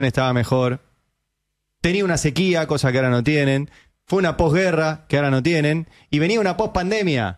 estaba mejor. Tenía una sequía, cosa que ahora no tienen. Fue una posguerra, que ahora no tienen. Y venía una pospandemia.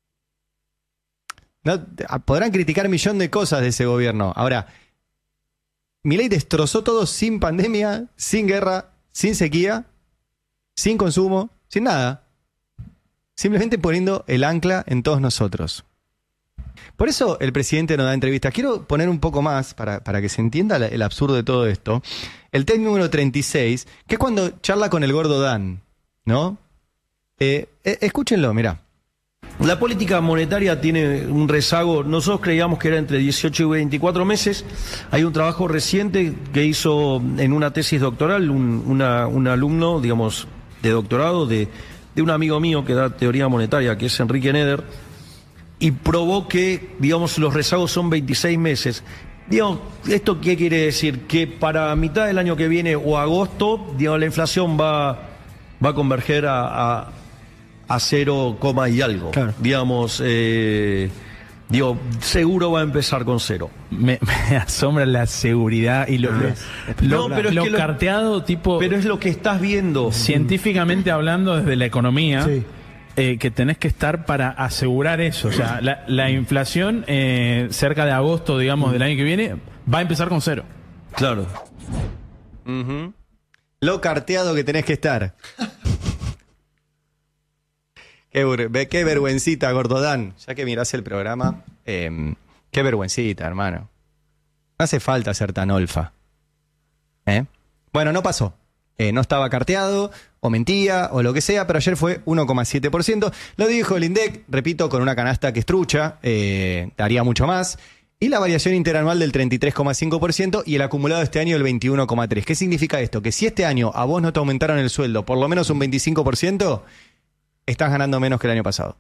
No, podrán criticar un millón de cosas de ese gobierno. Ahora, Milei destrozó todo sin pandemia, sin guerra, sin sequía, sin consumo, sin nada. Simplemente poniendo el ancla en todos nosotros. Por eso el presidente no da entrevistas. Quiero poner un poco más, para que se entienda el absurdo de todo esto. El test número 36, que es cuando charla con el gordo Dan, ¿no? Escúchenlo, mirá. La política monetaria tiene un rezago. Nosotros creíamos que era entre 18 y 24 meses. Hay un trabajo reciente que hizo en una tesis doctoral un alumno, digamos, de doctorado de un amigo mío que da teoría monetaria, que es Enrique Neder, y probó que, digamos, los rezagos son 26 meses. Digamos, ¿esto qué quiere decir? Que para mitad del año que viene o agosto, digamos, la inflación va a converger a 0, y algo. Claro. Digamos, seguro va a empezar con 0. Me asombra la seguridad y lo carteado, tipo. Pero es lo que estás viendo. Científicamente hablando, desde la economía. Sí. Que tenés que estar para asegurar eso. O sea, la inflación cerca de agosto, digamos, del año que viene, va a empezar con 0. Claro. Lo carteado que tenés que estar. Qué vergüencita, Gordodán. Ya que mirás el programa, qué vergüencita, hermano. No hace falta ser tan olfa. Bueno, no pasó. No estaba carteado, o mentía, o lo que sea, pero ayer fue 1,7%. Lo dijo el INDEC, repito, con una canasta que es trucha, daría mucho más. Y la variación interanual del 33,5% y el acumulado de este año del 21,3%. ¿Qué significa esto? Que si este año a vos no te aumentaron el sueldo por lo menos un 25%, estás ganando menos que el año pasado.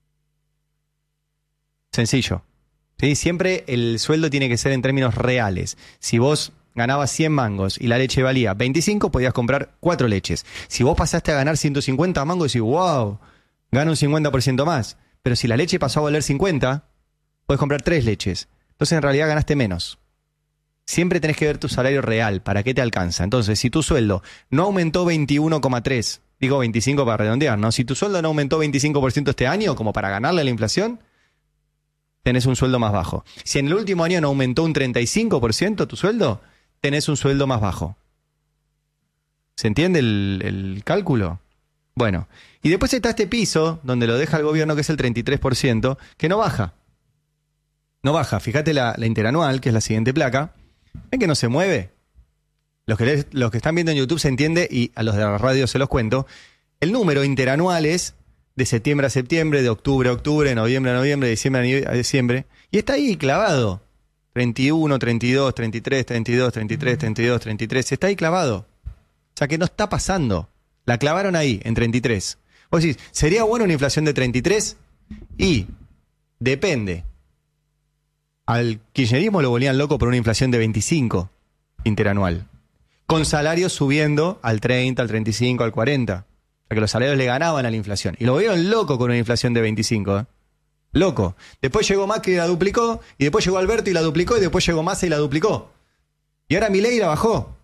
Sencillo. ¿Sí? Siempre el sueldo tiene que ser en términos reales. Si vos ganabas 100 mangos y la leche valía 25, podías comprar 4 leches. Si vos pasaste a ganar 150 mangos, decís, wow, gano un 50% más. Pero si la leche pasó a valer 50, podés comprar 3 leches. Entonces en realidad ganaste menos. Siempre tenés que ver tu salario real, para qué te alcanza. Entonces, si tu sueldo no aumentó 21,3, digo 25 para redondear, ¿no? Si tu sueldo no aumentó 25% este año, como para ganarle a la inflación, tenés un sueldo más bajo. Si en el último año no aumentó un 35% tu sueldo, tenés un sueldo más bajo. ¿Se entiende el cálculo? Bueno, y después está este piso, donde lo deja el gobierno, que es el 33%, que no baja. No baja. Fíjate la interanual, que es la siguiente placa. ¿Ven que no se mueve? Los que están viendo en YouTube se entiende, y a los de la radio se los cuento. El número interanual es de septiembre a septiembre, de octubre a octubre, noviembre a noviembre, diciembre a diciembre. Y está ahí clavado. 31, 32, 33, 32, 33, 32, 33. Está ahí clavado. O sea que no está pasando. La clavaron ahí, en 33. Vos decís, ¿sería bueno una inflación de 33? Y depende. Al kirchnerismo lo volvían loco por una inflación de 25 interanual. Con salarios subiendo al 30, al 35, al 40. O sea que los salarios le ganaban a la inflación. Y lo volvieron loco con una inflación de 25, Loco. Después llegó Macri y la duplicó, y después llegó Alberto y la duplicó, y después llegó Massa y la duplicó. Y ahora Milei la bajó.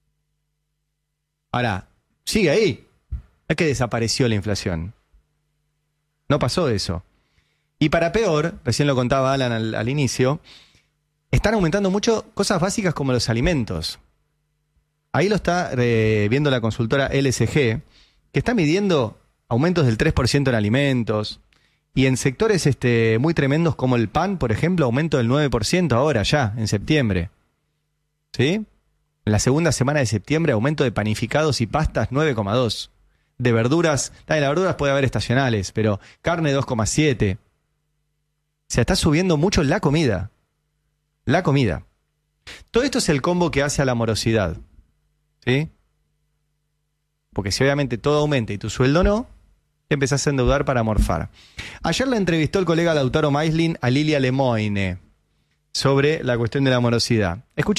Ahora, sigue ahí. Es que desapareció la inflación. No pasó eso. Y para peor, recién lo contaba Alan al inicio, están aumentando mucho cosas básicas como los alimentos. Ahí lo está viendo la consultora LSG, que está midiendo aumentos del 3% en alimentos. Y en sectores muy tremendos como el pan, por ejemplo, aumento del 9% ahora ya, en septiembre. ¿Sí? En la segunda semana de septiembre, aumento de panificados y pastas 9,2%. De verduras, las verduras puede haber estacionales, pero carne 2,7%. O sea, está subiendo mucho la comida. La comida. Todo esto es el combo que hace a la morosidad. ¿Sí? Porque si obviamente todo aumenta y tu sueldo no, te empezás a endeudar para morfar. Ayer la entrevistó el colega Lautaro Maislin a Lilia Lemoine sobre la cuestión de la morosidad. Escúchenla.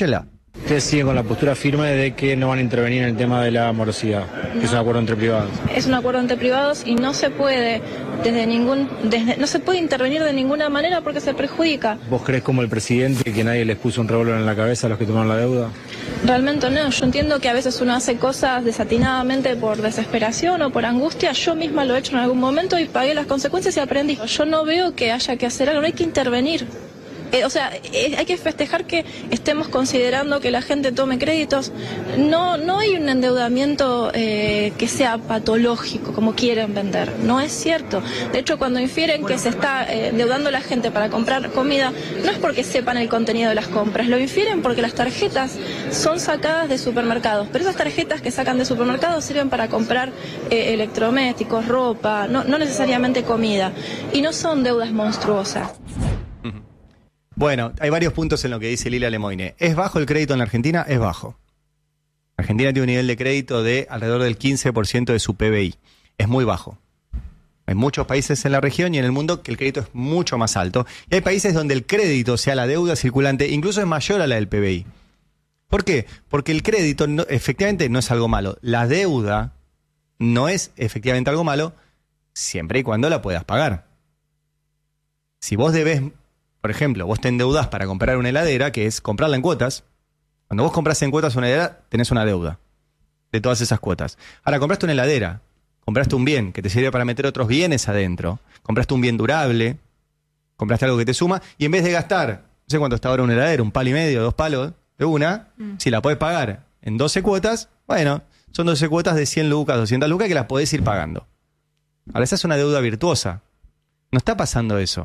Ustedes siguen con la postura firme de que no van a intervenir en el tema de la morosidad, que es un acuerdo entre privados. Es un acuerdo entre privados y no se puede no se puede intervenir de ninguna manera porque se perjudica. ¿Vos crees como el presidente que nadie les puso un revólver en la cabeza a los que tomaron la deuda? Realmente no, yo entiendo que a veces uno hace cosas desatinadamente por desesperación o por angustia. Yo misma lo he hecho en algún momento y pagué las consecuencias y aprendí. Yo no veo que haya que hacer algo, no hay que intervenir. Hay que festejar que estemos considerando que la gente tome créditos. No hay un endeudamiento que sea patológico, como quieren vender. No es cierto. De hecho, cuando infieren que se está endeudando la gente para comprar comida, no es porque sepan el contenido de las compras. Lo infieren porque las tarjetas son sacadas de supermercados. Pero esas tarjetas que sacan de supermercados sirven para comprar electrodomésticos, ropa, no necesariamente comida. Y no son deudas monstruosas. Bueno, hay varios puntos en lo que dice Lilia Lemoine. ¿Es bajo el crédito en la Argentina? Es bajo. Argentina tiene un nivel de crédito de alrededor del 15% de su PBI. Es muy bajo. Hay muchos países en la región y en el mundo que el crédito es mucho más alto. Y hay países donde el crédito, o sea, la deuda circulante, incluso es mayor a la del PBI. ¿Por qué? Porque el crédito efectivamente no es algo malo. La deuda no es efectivamente algo malo siempre y cuando la puedas pagar. Si vos debes... Por ejemplo, vos te endeudás para comprar una heladera, que es comprarla en cuotas. Cuando vos compras en cuotas una heladera, tenés una deuda de todas esas cuotas. Ahora, compraste una heladera, compraste un bien que te sirve para meter otros bienes adentro, compraste un bien durable, compraste algo que te suma, y en vez de gastar, no sé cuánto está ahora una heladera, 1,5 palo, 2 palos de una, si la podés pagar en 12 cuotas, bueno, son 12 cuotas de 100 lucas, 200 lucas que las podés ir pagando. Ahora, esa es una deuda virtuosa. No está pasando eso.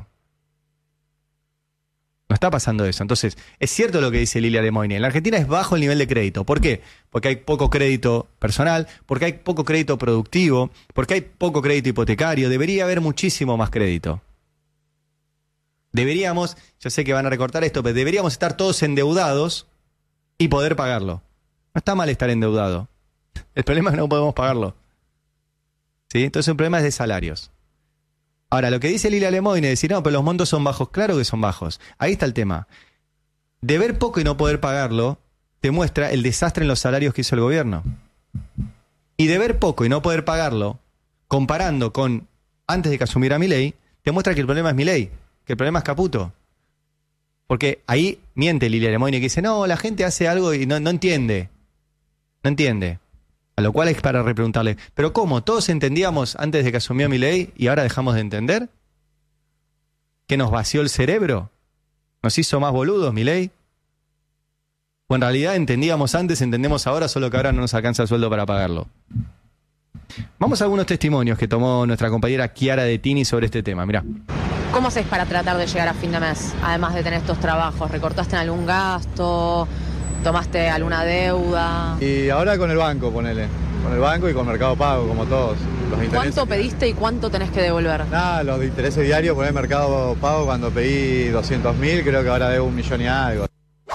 No está pasando eso. Entonces, es cierto lo que dice Lilia Lemoine. En la Argentina es bajo el nivel de crédito. ¿Por qué? Porque hay poco crédito personal, porque hay poco crédito productivo, porque hay poco crédito hipotecario. Debería haber muchísimo más crédito. Deberíamos, yo sé que van a recortar esto, pero deberíamos estar todos endeudados y poder pagarlo. No está mal estar endeudado. El problema es que no podemos pagarlo. ¿Sí? Entonces el problema es de salarios. Ahora, lo que dice Lilia Lemoine, decir, no, pero los montos son bajos. Claro que son bajos. Ahí está el tema. Deber poco y no poder pagarlo te muestra el desastre en los salarios que hizo el gobierno. Y deber poco y no poder pagarlo, comparando con antes de que asumiera Milei, te muestra que el problema es Milei, que el problema es Caputo. Porque ahí miente Lilia Lemoine que dice, no, la gente hace algo y no entiende. No entiende. A lo cual es para repreguntarle, ¿pero cómo? ¿Todos entendíamos antes de que asumió Milei y ahora dejamos de entender? ¿Que nos vació el cerebro? ¿Nos hizo más boludos Milei? ¿O en realidad entendíamos antes, entendemos ahora, solo que ahora no nos alcanza el sueldo para pagarlo? Vamos a algunos testimonios que tomó nuestra compañera Chiara De Tini sobre este tema. Mirá. ¿Cómo haces para tratar de llegar a fin de mes? Además de tener estos trabajos, ¿recortaste en algún gasto? ¿Tomaste alguna deuda? Y ahora con el banco, ponele. Con el banco y con Mercado Pago, como todos. Los intereses. ¿Cuánto pediste y cuánto tenés que devolver? Nada, los de intereses diarios, por el Mercado Pago, cuando pedí 200.000, creo que ahora debo 1 millón y algo.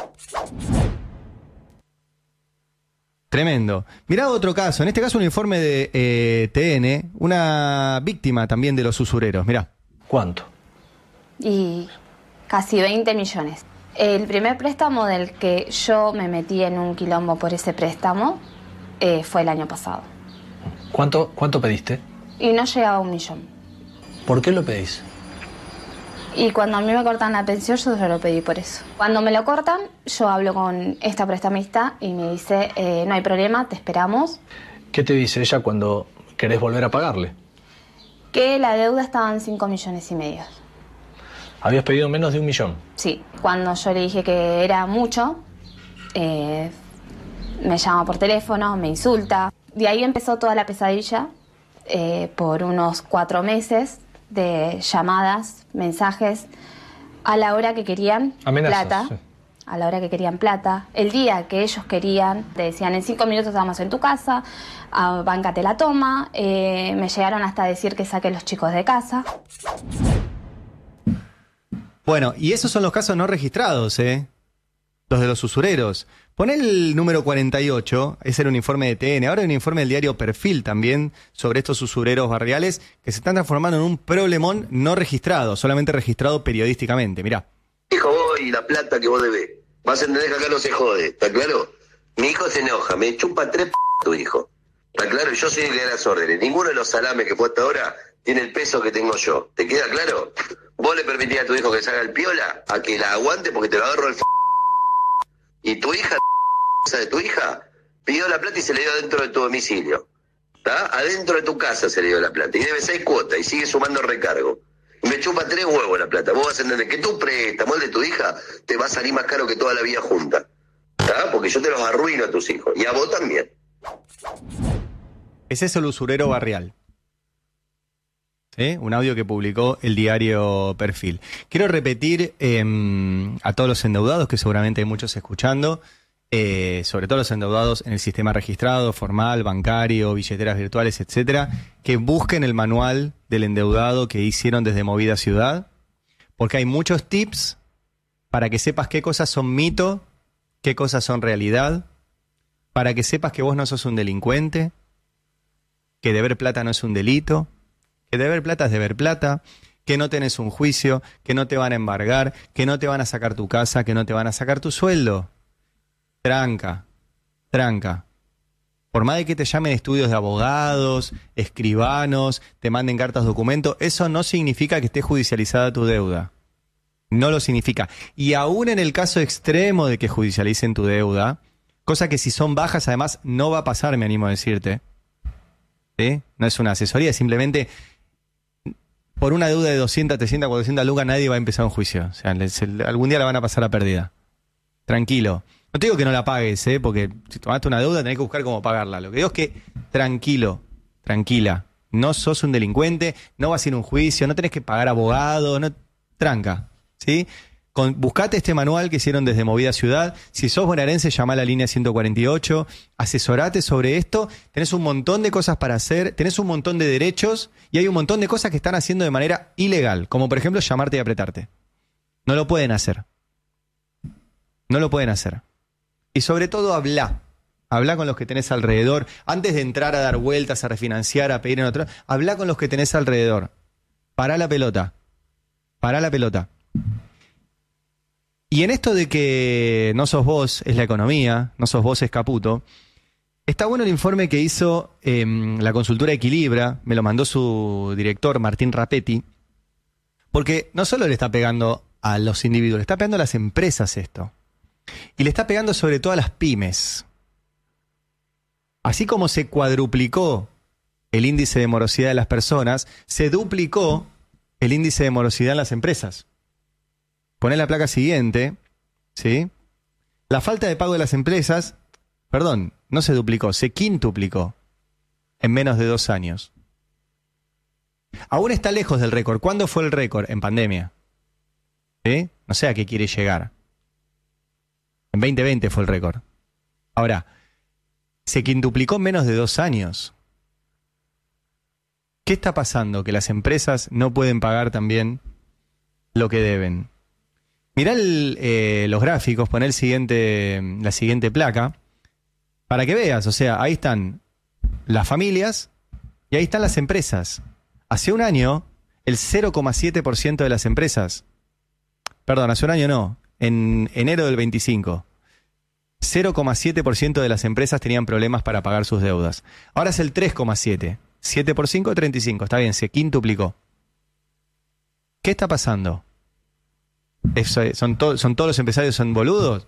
Tremendo. Mirá otro caso, en este caso un informe de TN, una víctima también de los usureros. Mirá. ¿Cuánto? Y casi 20 millones. El primer préstamo del que yo me metí en un quilombo por ese préstamo fue el año pasado. ¿Cuánto pediste? Y no llegaba a 1 millón. ¿Por qué lo pedís? Y cuando a mí me cortan la pensión, yo se lo pedí por eso. Cuando me lo cortan, yo hablo con esta prestamista y me dice, no hay problema, te esperamos. ¿Qué te dice ella cuando querés volver a pagarle? Que la deuda estaba en 5,5 millones. ¿Habías pedido menos de 1 millón? Sí, cuando yo le dije que era mucho, me llama por teléfono, me insulta. De ahí empezó toda la pesadilla por unos 4 meses de llamadas, mensajes, a la hora que querían amenazas, plata. Sí. A la hora que querían plata. El día que ellos querían, te decían, en 5 minutos estamos en tu casa, báncate la toma. Me llegaron hasta decir que saque los chicos de casa. Bueno, y esos son los casos no registrados, los de los usureros. Poné el número 48, ese era un informe de TN, ahora hay un informe del diario Perfil también sobre estos usureros barriales que se están transformando en un problemón no registrado, solamente registrado periodísticamente, mirá. Dijo vos y la plata que vos debés. Vas a entender que acá no se jode, ¿está claro? Mi hijo se enoja, me chupa 3 tu hijo. ¿Está claro? Yo soy el que da las órdenes. Ninguno de los salames que fue hasta ahora tiene el peso que tengo yo. ¿Te queda claro? Vos le permitís a tu hijo que salga el piola, a que la aguante porque te lo agarro el y tu hija, de tu hija, pidió la plata y se le dio adentro de tu domicilio. ¿Está? Adentro de tu casa se le dio la plata. Y debe 6 cuotas y sigue sumando recargo. Y me chupa 3 huevos la plata. Vos vas a entender que tu préstamo, el de tu hija, te va a salir más caro que toda la vida junta. ¿Está? Porque yo te los arruino a tus hijos. Y a vos también. Ese es el usurero barrial. ¿Sí? Un audio que publicó el diario Perfil. Quiero repetir a todos los endeudados, que seguramente hay muchos escuchando, sobre todo los endeudados en el sistema registrado, formal, bancario, billeteras virtuales, etcétera, que busquen el manual del endeudado que hicieron desde Movida Ciudad, porque hay muchos tips para que sepas qué cosas son mito, qué cosas son realidad, para que sepas que vos no sos un delincuente, que deber plata no es un delito, que deber plata es deber plata, que no tenés un juicio, que no te van a embargar, que no te van a sacar tu casa, que no te van a sacar tu sueldo. Tranca, tranca. Por más de que te llamen estudios de abogados, escribanos, te manden cartas documentos, eso no significa que esté judicializada tu deuda. No lo significa. Y aún en el caso extremo de que judicialicen tu deuda, cosa que si son bajas además no va a pasar, me animo a decirte. ¿Sí? No es una asesoría, simplemente por una deuda de 200, 300, 400 lucas nadie va a empezar un juicio. O sea, algún día la van a pasar a pérdida. Tranquilo. No te digo que no la pagues, porque si tomaste una deuda tenés que buscar cómo pagarla. Lo que digo es que tranquilo, tranquila. No sos un delincuente, no vas a ir a un juicio, no tenés que pagar abogado, no, tranca, ¿sí? Buscate este manual que hicieron desde Movida Ciudad. Si sos bonaerense, llamá a la línea 148, asesorate sobre esto. Tenés un montón de cosas para hacer, tenés un montón de derechos y hay un montón de cosas que están haciendo de manera ilegal, como por ejemplo llamarte y apretarte. No lo pueden hacer. No lo pueden hacer. Y sobre todo habla con los que tenés alrededor. Antes de entrar a dar vueltas, a refinanciar, a pedir en otro, habla con los que tenés alrededor. Pará la pelota. Pará la pelota. Y en esto de que no sos vos, es la economía, no sos vos, es Caputo, está bueno el informe que hizo la consultora Equilibra, me lo mandó su director, Martín Rapetti, porque no solo le está pegando a los individuos, le está pegando a las empresas esto. Y le está pegando sobre todo a las pymes. Así como se cuadruplicó el índice de morosidad de las personas, se duplicó el índice de morosidad en las empresas. Poné la placa siguiente, ¿sí? La falta de pago de las empresas, perdón, no se duplicó, se quintuplicó en menos de 2 años. Aún está lejos del récord. ¿Cuándo fue el récord? En pandemia. ¿Sí? No sé a qué quiere llegar. En 2020 fue el récord. Ahora, se quintuplicó en menos de 2 años. ¿Qué está pasando? Que las empresas no pueden pagar también lo que deben. Mirá los gráficos, poné la siguiente placa, para que veas, o sea, ahí están las familias y ahí están las empresas. Hace un año, el 0,7% de las empresas, perdón, hace un año no, en enero del 25, 0,7% de las empresas tenían problemas para pagar sus deudas. Ahora es el 3,7%. 7 por 5, 35. Está bien, se quintuplicó. ¿Qué está pasando? ¿Son todos los empresarios son boludos?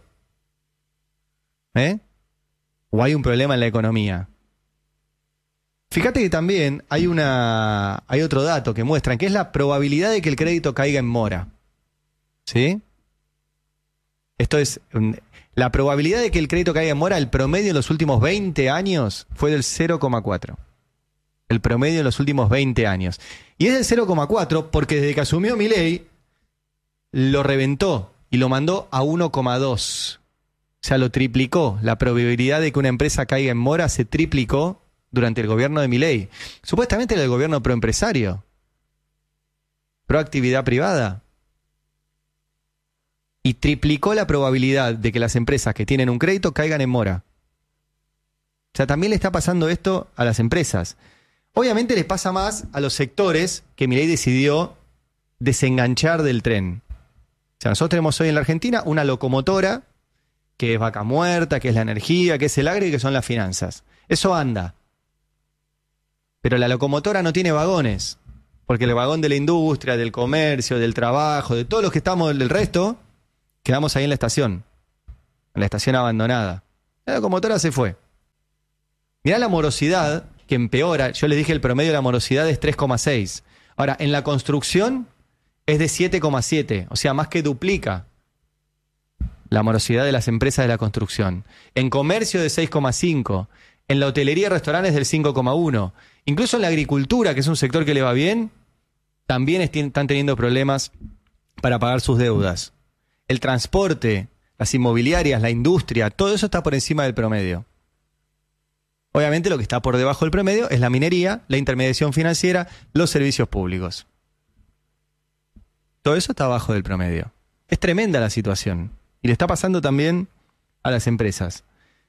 ¿O hay un problema en la economía? Fíjate que también hay otro dato que muestran, que es la probabilidad de que el crédito caiga en mora. ¿Sí? Esto es, la probabilidad de que el crédito caiga en mora, el promedio en los últimos 20 años fue del 0,4. El promedio en los últimos 20 años. Y es del 0,4 porque desde que asumió Milei, lo reventó y lo mandó a 1,2. O sea, lo triplicó. La probabilidad de que una empresa caiga en mora se triplicó durante el gobierno de Milei. Supuestamente era el gobierno proempresario. Proactividad privada. Y triplicó la probabilidad de que las empresas que tienen un crédito caigan en mora. O sea, también le está pasando esto a las empresas. Obviamente les pasa más a los sectores que Milei decidió desenganchar del tren. O sea, nosotros tenemos hoy en la Argentina una locomotora que es vaca muerta, que es la energía, que es el agro y que son las finanzas. Eso anda. Pero la locomotora no tiene vagones, porque el vagón de la industria, del comercio, del trabajo, de todos los que estamos del resto, quedamos ahí en la estación abandonada. La locomotora se fue. Mirá la morosidad que empeora. Yo les dije el promedio de la morosidad es 3,6. Ahora, en la construcción es de 7,7, o sea, más que duplica la morosidad de las empresas de la construcción. En comercio de 6,5. En la hotelería y restaurantes del 5,1. Incluso en la agricultura, que es un sector que le va bien, también están teniendo problemas para pagar sus deudas. El transporte, las inmobiliarias, la industria, todo eso está por encima del promedio. Obviamente lo que está por debajo del promedio es la minería, la intermediación financiera, los servicios públicos. Todo eso está abajo del promedio. Es tremenda la situación. Y le está pasando también a las empresas.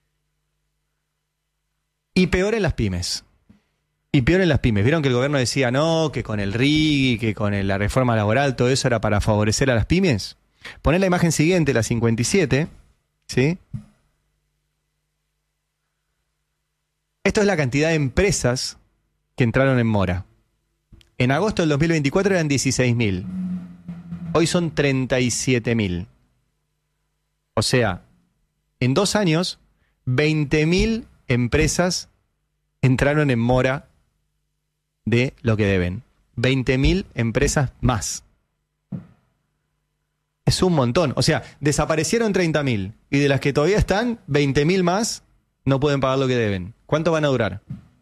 Y peor en las pymes. Vieron que el gobierno decía no, que con el RIGI, que con la reforma laboral, todo eso era para favorecer a las pymes. Poné la imagen siguiente, la 57, ¿sí? Esto es la cantidad de empresas que entraron en mora. En agosto del 2024 eran 16.000. Hoy son 37.000. O sea, en 2 años, 20.000 empresas entraron en mora de lo que deben. 20.000 empresas más. Es un montón. O sea, desaparecieron 30.000 y de las que todavía están, 20.000 más no pueden pagar lo que deben. ¿Cuánto van a durar?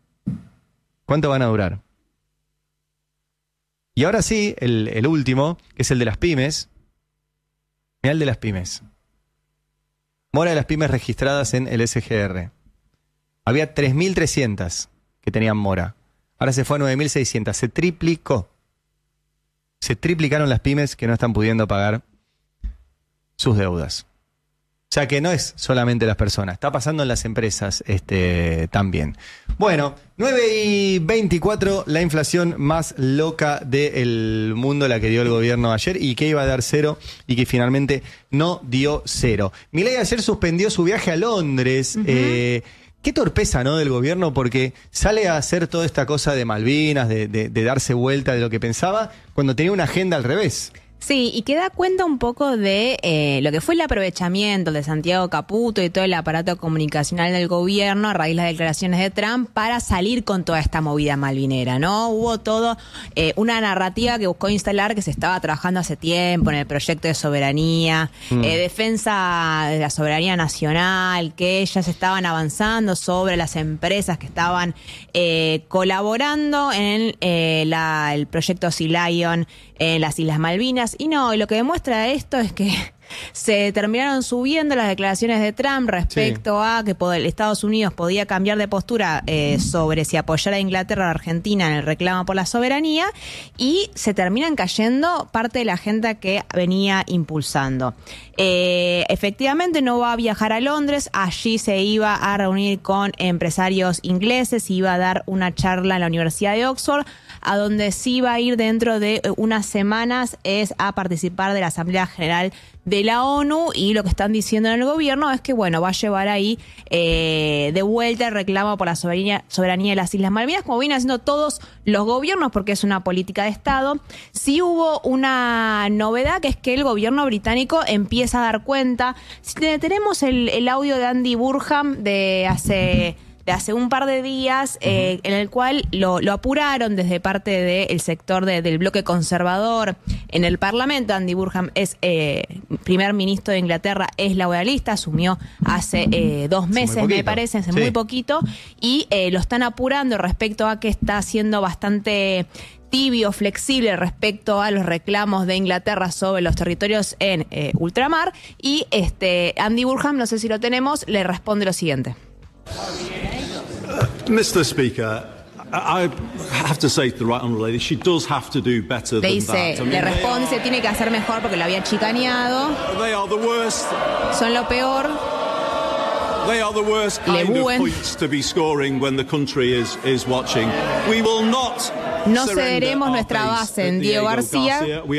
Y ahora sí, el último, que es el de las pymes. Mirá el de las pymes. Mora de las pymes registradas en el SGR. Había 3.300 que tenían mora. Ahora se fue a 9.600. Se triplicó. Se triplicaron las pymes que no están pudiendo pagar sus deudas. O sea que no es solamente las personas. Está pasando en las empresas también. Bueno, 9:24, la inflación más loca del mundo, la que dio el gobierno ayer y que iba a dar 0 y que finalmente no dio 0. Milei ayer suspendió su viaje a Londres. Qué torpeza, ¿no?, del gobierno, porque sale a hacer toda esta cosa de Malvinas, de darse vuelta de lo que pensaba, cuando tenía una agenda al revés. Sí, y que da cuenta un poco de lo que fue el aprovechamiento de Santiago Caputo y todo el aparato comunicacional del gobierno a raíz de las declaraciones de Trump para salir con toda esta movida malvinera, ¿no? Hubo todo una narrativa que buscó instalar que se estaba trabajando hace tiempo en el proyecto de soberanía, defensa de la soberanía nacional, que ellas estaban avanzando sobre las empresas que estaban colaborando en el proyecto Sea Lion en las Islas Malvinas. Y no, lo que demuestra esto es que se terminaron subiendo las declaraciones de Trump respecto a que Estados Unidos podía cambiar de postura sobre si apoyar a Inglaterra o a Argentina en el reclamo por la soberanía, y se terminan cayendo parte de la agenda que venía impulsando. Efectivamente no va a viajar a Londres, allí se iba a reunir con empresarios ingleses, iba a dar una charla en la Universidad de Oxford. A donde sí va a ir dentro de unas semanas es a participar de la Asamblea General de la ONU, y lo que están diciendo en el gobierno es que, bueno, va a llevar ahí de vuelta el reclamo por la soberanía de las Islas Malvinas, como vienen haciendo todos los gobiernos, porque es una política de Estado. Sí hubo una novedad, que es que el gobierno británico empieza a dar cuenta. Si tenemos el audio de Andy Burnham de hace un par de días, en el cual lo apuraron desde parte del sector del bloque conservador en el Parlamento. Andy Burnham es primer ministro de Inglaterra, es laboralista, asumió hace 2 meses, me parece, hace muy poquito, y lo están apurando respecto a que está siendo bastante tibio, flexible respecto a los reclamos de Inglaterra sobre los territorios en ultramar. Y Andy Burnham, no sé si lo tenemos, le responde lo siguiente. Mr. Speaker, I have to say to the right honourable lady, she does have to do better than that. Le responde, se tiene que hacer mejor porque lo había chicaneado. They are the worst. Son lo peor. They are the worst kind of points to be scoring when the country is watching. We will not. No cederemos nuestra base en Diego García.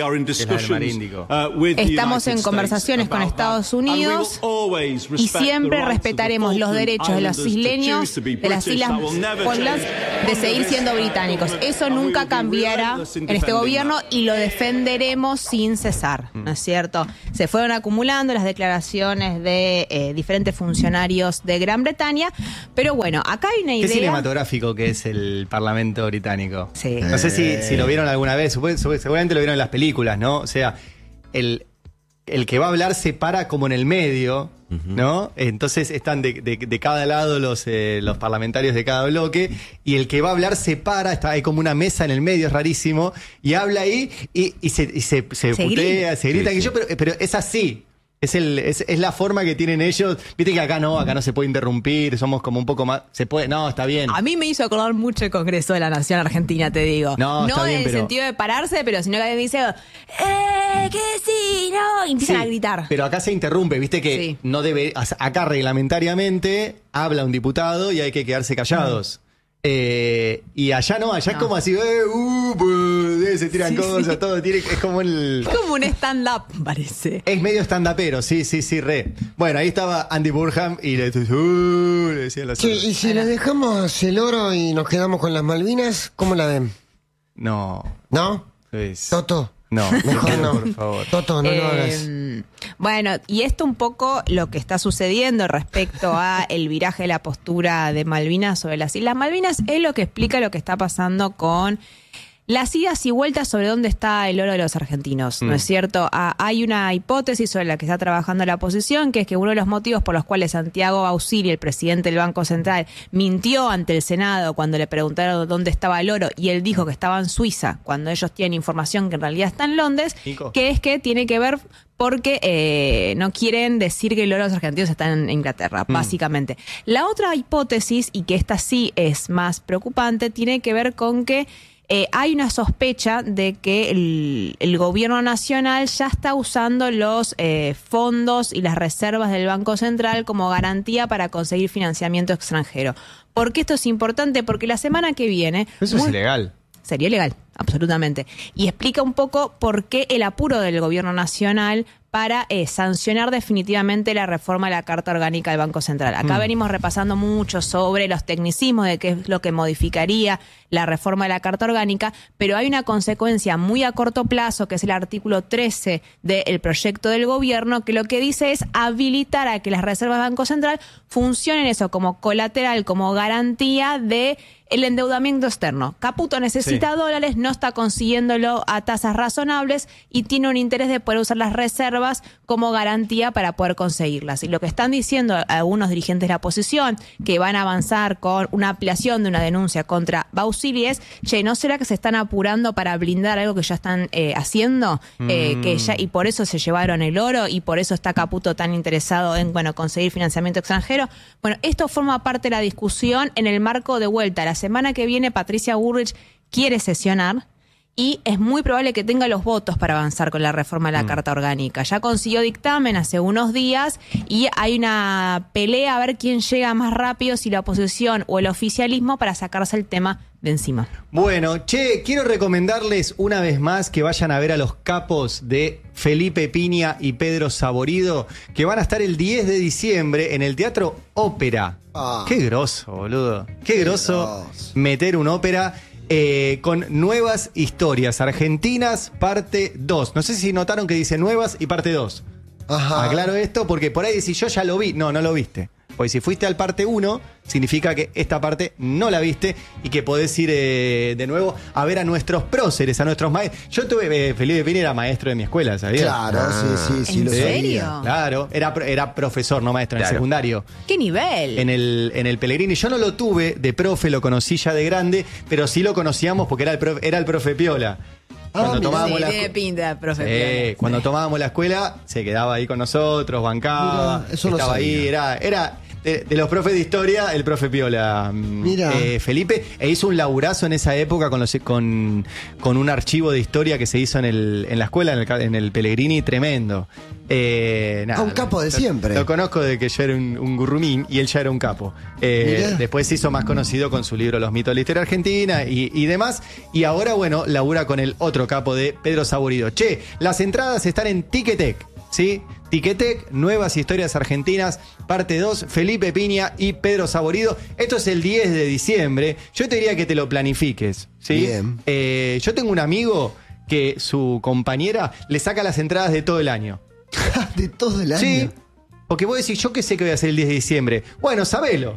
Estamos en conversaciones con Estados Unidos y siempre respetaremos los derechos de los isleños, de las Islas Falklands, de seguir siendo británicos. Eso nunca cambiará en este gobierno y lo defenderemos sin cesar, ¿no es cierto? Se fueron acumulando las declaraciones de diferentes funcionarios de Gran Bretaña, pero bueno, acá hay una idea. Qué cinematográfico que es el Parlamento británico. Sí. No sé si lo vieron alguna vez, seguramente lo vieron en las películas, ¿no? O sea, el que va a hablar se para como en el medio, ¿no? Entonces están de cada lado los parlamentarios de cada bloque, y el que va a hablar se para, hay como una mesa en el medio, es rarísimo, y habla ahí y se putea, se grita, pero es así. Es la forma que tienen ellos. Viste que acá no se puede interrumpir, somos como un poco más. No, está bien. A mí me hizo acordar mucho el Congreso de la Nación Argentina, te digo. No está bien, en el sentido de pararse, pero sino que alguien dice, que sí, no, y empiezan a gritar. Pero acá se interrumpe, viste que no debe. Acá reglamentariamente habla un diputado y hay que quedarse callados. Y allá no, allá es como así, se tiran cosas, todo. Es como es como un stand-up, parece. Es medio stand-upero, sí, re. Bueno, ahí estaba Andy Burnham y le decía la Sí, y si le dejamos el oro y nos quedamos con las Malvinas, ¿cómo la ven? No. ¿No? Pues, Toto. No, mejor no. Por favor. Toto, no lo hagas. Bueno, y esto un poco lo que está sucediendo respecto a el viraje de la postura de Malvinas sobre las Islas Malvinas es lo que explica lo que está pasando con las idas y vueltas sobre dónde está el oro de los argentinos, ¿no es cierto? Hay una hipótesis sobre la que está trabajando la oposición, que es que uno de los motivos por los cuales Santiago Bausili, el presidente del Banco Central, mintió ante el Senado cuando le preguntaron dónde estaba el oro y él dijo que estaba en Suiza, cuando ellos tienen información que en realidad está en Londres, que es que tiene que ver porque no quieren decir que el oro de los argentinos está en Inglaterra, básicamente. La otra hipótesis, y que esta sí es más preocupante, tiene que ver con que hay una sospecha de que el gobierno nacional ya está usando los fondos y las reservas del Banco Central como garantía para conseguir financiamiento extranjero. ¿Por qué esto es importante? Porque la semana que viene... Eso es ilegal. Sería ilegal, absolutamente. Y explica un poco por qué el apuro del gobierno nacional para sancionar definitivamente la reforma de la Carta Orgánica del Banco Central. Acá venimos repasando mucho sobre los tecnicismos de qué es lo que modificaría la reforma de la Carta Orgánica, pero hay una consecuencia muy a corto plazo, que es el artículo 13 del proyecto del gobierno, que lo que dice es habilitar a que las reservas del Banco Central funcionen eso como colateral, como garantía de el endeudamiento externo. Caputo necesita dólares, no está consiguiéndolo a tasas razonables y tiene un interés de poder usar las reservas como garantía para poder conseguirlas. Y lo que están diciendo algunos dirigentes de la oposición, que van a avanzar con una ampliación de una denuncia contra Bausili, es, ¿no será que se están apurando para blindar algo que ya están haciendo? Y por eso se llevaron el oro y por eso está Caputo tan interesado en conseguir financiamiento extranjero. Bueno, esto forma parte de la discusión en el marco de vuelta. La semana que viene Patricia Bullrich quiere sesionar y es muy probable que tenga los votos para avanzar con la reforma de la Carta Orgánica. Ya consiguió dictamen hace unos días y hay una pelea a ver quién llega más rápido, si la oposición o el oficialismo, para sacarse el tema de encima. Bueno, quiero recomendarles una vez más que vayan a ver a los capos de Felipe Piña y Pedro Saborido, que van a estar el 10 de diciembre en el Teatro Ópera. Qué groso, boludo. Qué groso meter un ópera con nuevas historias argentinas, parte 2. No sé si notaron que dice nuevas y parte 2. Ajá. Aclaro esto porque por ahí decís, yo ya lo vi. No lo viste. Pues si fuiste al parte 1, significa que esta parte no la viste y que podés ir de nuevo a ver a nuestros próceres, a nuestros maestros. Yo tuve, Felipe Piña era maestro de mi escuela, ¿sabías? Claro, sí, ¿En lo serio? sabía. Claro, era profesor, no maestro, en el secundario. ¿Qué nivel? En el Pellegrini. Yo no lo tuve de profe, lo conocí ya de grande, pero sí lo conocíamos porque era el profe Piola. Cuando tomábamos tiene pinta, profe. Cuando tomábamos la escuela, se quedaba ahí con nosotros, bancaba, Mira, eso no estaba sabía. ahí, de los profes de historia, el profe Piola, Felipe, e hizo un laburazo en esa época con un archivo de historia que se hizo en la escuela, en el Pellegrini, tremendo. Un capo de siempre. Lo conozco de que yo era un gurrumín y él ya era un capo. Después se hizo más conocido con su libro Los mitos de la historia argentina y demás. Y ahora, bueno, labura con el otro capo de Pedro Saborido. Che, las entradas están en Ticketek, ¿sí? Ticketek, Nuevas Historias Argentinas, parte 2, Felipe Piña y Pedro Saborido. Esto es el 10 de diciembre. Yo te diría que te lo planifiques, ¿sí? Bien. Yo tengo un amigo que su compañera le saca las entradas de todo el año. ¿De todo el año? Sí, porque vos decís, yo qué sé que voy a hacer el 10 de diciembre. Bueno, sabelo.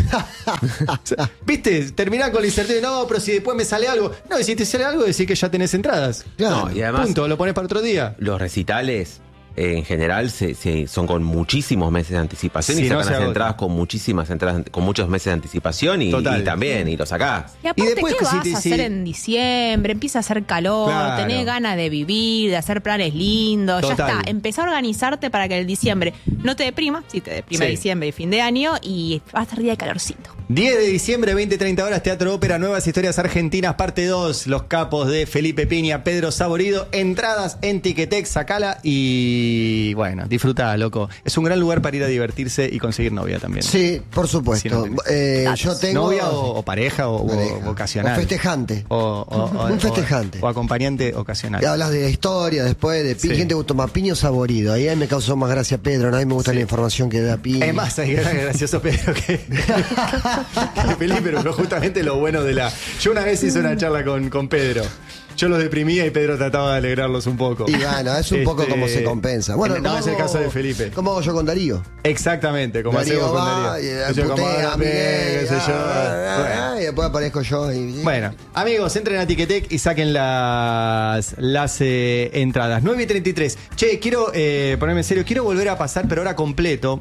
¿Viste? Terminás con la incertidumbre. No, pero si después me sale algo. No, y si te sale algo, decís que ya tenés entradas. Claro. No, y además, punto, lo pones para otro día. Los recitales en general son con muchísimos meses de anticipación, Sí, y no sacan se las agota. entradas con muchísimas entradas, con muchos meses de anticipación y también, y lo sacás. Y aparte, Y después, ¿qué vas si te- a hacer si- en diciembre? Empieza a hacer calor, Claro. tenés ganas de vivir, de hacer planes lindos. Total. Ya está. Empezá a organizarte para que el diciembre no te deprima, si te deprime Sí. diciembre y fin de año, y va a ser día de calorcito. 10 de diciembre, 20-30 horas, Teatro Ópera, Nuevas Historias Argentinas, parte 2. Los capos de Felipe Piña, Pedro Saborido. Entradas en Ticketek, sacala y bueno, disfrutá, loco. Es un gran lugar para ir a divertirse y conseguir novia también. Sí, por supuesto. Si no tenés. Yo tengo... Novia o pareja o ocasional. O festejante. Un festejante. O acompañante ocasional. Y hablas de la historia después, de Sí. ¿quién te gustó más? Piña o Saborido. Ahí me causó más gracia Pedro, ¿no? A mí me gusta la información que da Piña. Es más, hay gran gracioso Pedro que Felipe, pero justamente lo bueno de la... Yo una vez hice una charla con Pedro. Yo los deprimía y Pedro trataba de alegrarlos un poco. Y bueno, es un poco como se compensa. Bueno, no es el caso de Felipe. ¿Cómo hago yo con Darío? Exactamente, como Darío hacemos con va, Darío. y Yo como, putea, "Ah, qué sé yo". Bueno. y después aparezco yo. Bueno, amigos, entren a Ticketek y saquen las entradas. 9:33. Che, quiero ponerme en serio, quiero volver a pasar, pero ahora completo,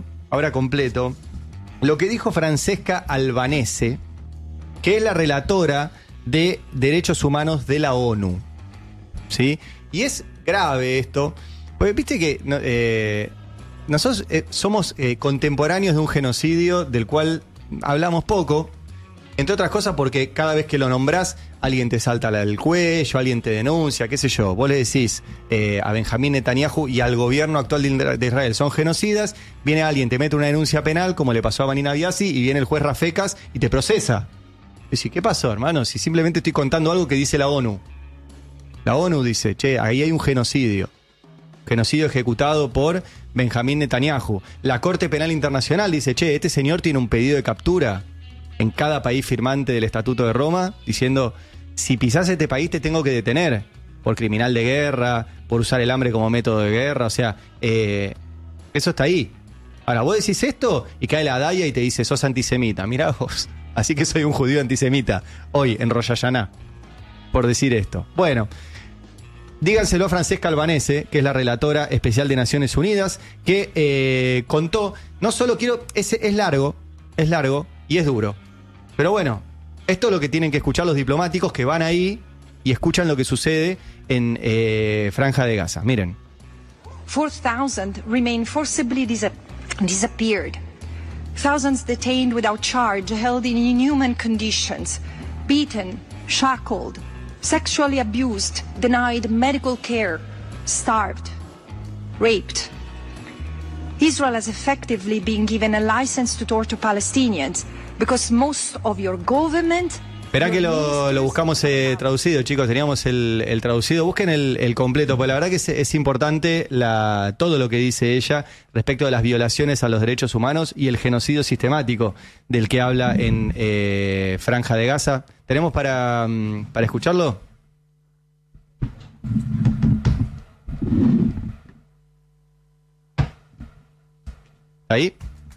lo que dijo Francesca Albanese, que es la relatora de Derechos Humanos de la ONU. ¿Sí? Y es grave esto, porque viste que nosotros somos contemporáneos de un genocidio del cual hablamos poco, entre otras cosas porque cada vez que lo nombrás, alguien te salta el cuello, alguien te denuncia, qué sé yo. Vos le decís a Benjamín Netanyahu y al gobierno actual de Israel son genocidas, viene alguien, te mete una denuncia penal, como le pasó a Vanina Biasi, y viene el juez Rafecas y te procesa. Decís, ¿qué pasó, hermano? Si simplemente estoy contando algo que dice la ONU. La ONU dice, che, ahí hay un genocidio. Genocidio ejecutado por Benjamín Netanyahu. La Corte Penal Internacional dice, che, este señor tiene un pedido de captura en cada país firmante del Estatuto de Roma, diciendo, si pisás este país te tengo que detener por criminal de guerra, por usar el hambre como método de guerra. O sea, eso está ahí. Ahora, vos decís esto y cae la Daya y te dice, sos antisemita. Mirá vos, así que soy un judío antisemita. Hoy, en Rosh Hashanah, por decir esto. Bueno, díganselo a Francesca Albanese, que es la relatora especial de Naciones Unidas, que contó, no solo es largo y es duro. Pero bueno, esto es lo que tienen que escuchar los diplomáticos que van ahí y escuchan lo que sucede en Franja de Gaza. Miren. 4,000 remain forcibly disappeared. Thousands detained without charge, held in inhuman conditions, beaten, shackled, sexually abused, denied medical care, starved, raped. Israel has effectively been given a license to torture Palestinians because most of your government... Esperá que lo buscamos traducido, chicos. Teníamos el traducido. Busquen el completo, porque la verdad que es importante todo lo que dice ella respecto de las violaciones a los derechos humanos y el genocidio sistemático del que habla en Franja de Gaza. ¿Tenemos para escucharlo? ¿Ahí?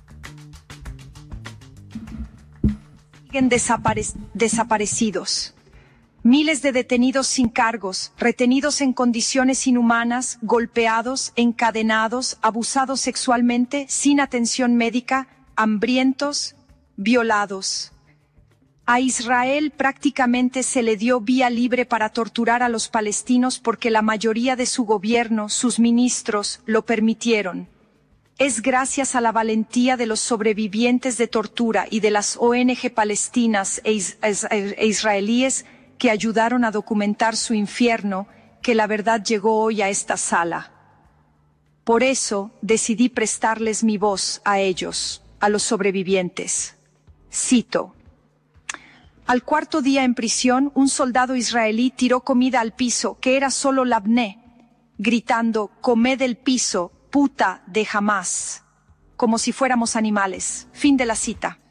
Siguen desaparecidos. Miles de detenidos sin cargos, retenidos en condiciones inhumanas, golpeados, encadenados, abusados sexualmente, sin atención médica, hambrientos, violados. A Israel prácticamente se le dio vía libre para torturar a los palestinos porque la mayoría de su gobierno, sus ministros, lo permitieron. es gracias a la valentía de los sobrevivientes de tortura y de las ONG palestinas e israelíes que ayudaron a documentar su infierno que la verdad llegó hoy a esta sala. Por eso decidí prestarles mi voz a ellos, a los sobrevivientes. Cito: al cuarto día en prisión, un soldado israelí tiró comida al piso, que era solo labné, gritando: comed el piso, puta de Hamás, como si fuéramos animales. Fin de la cita.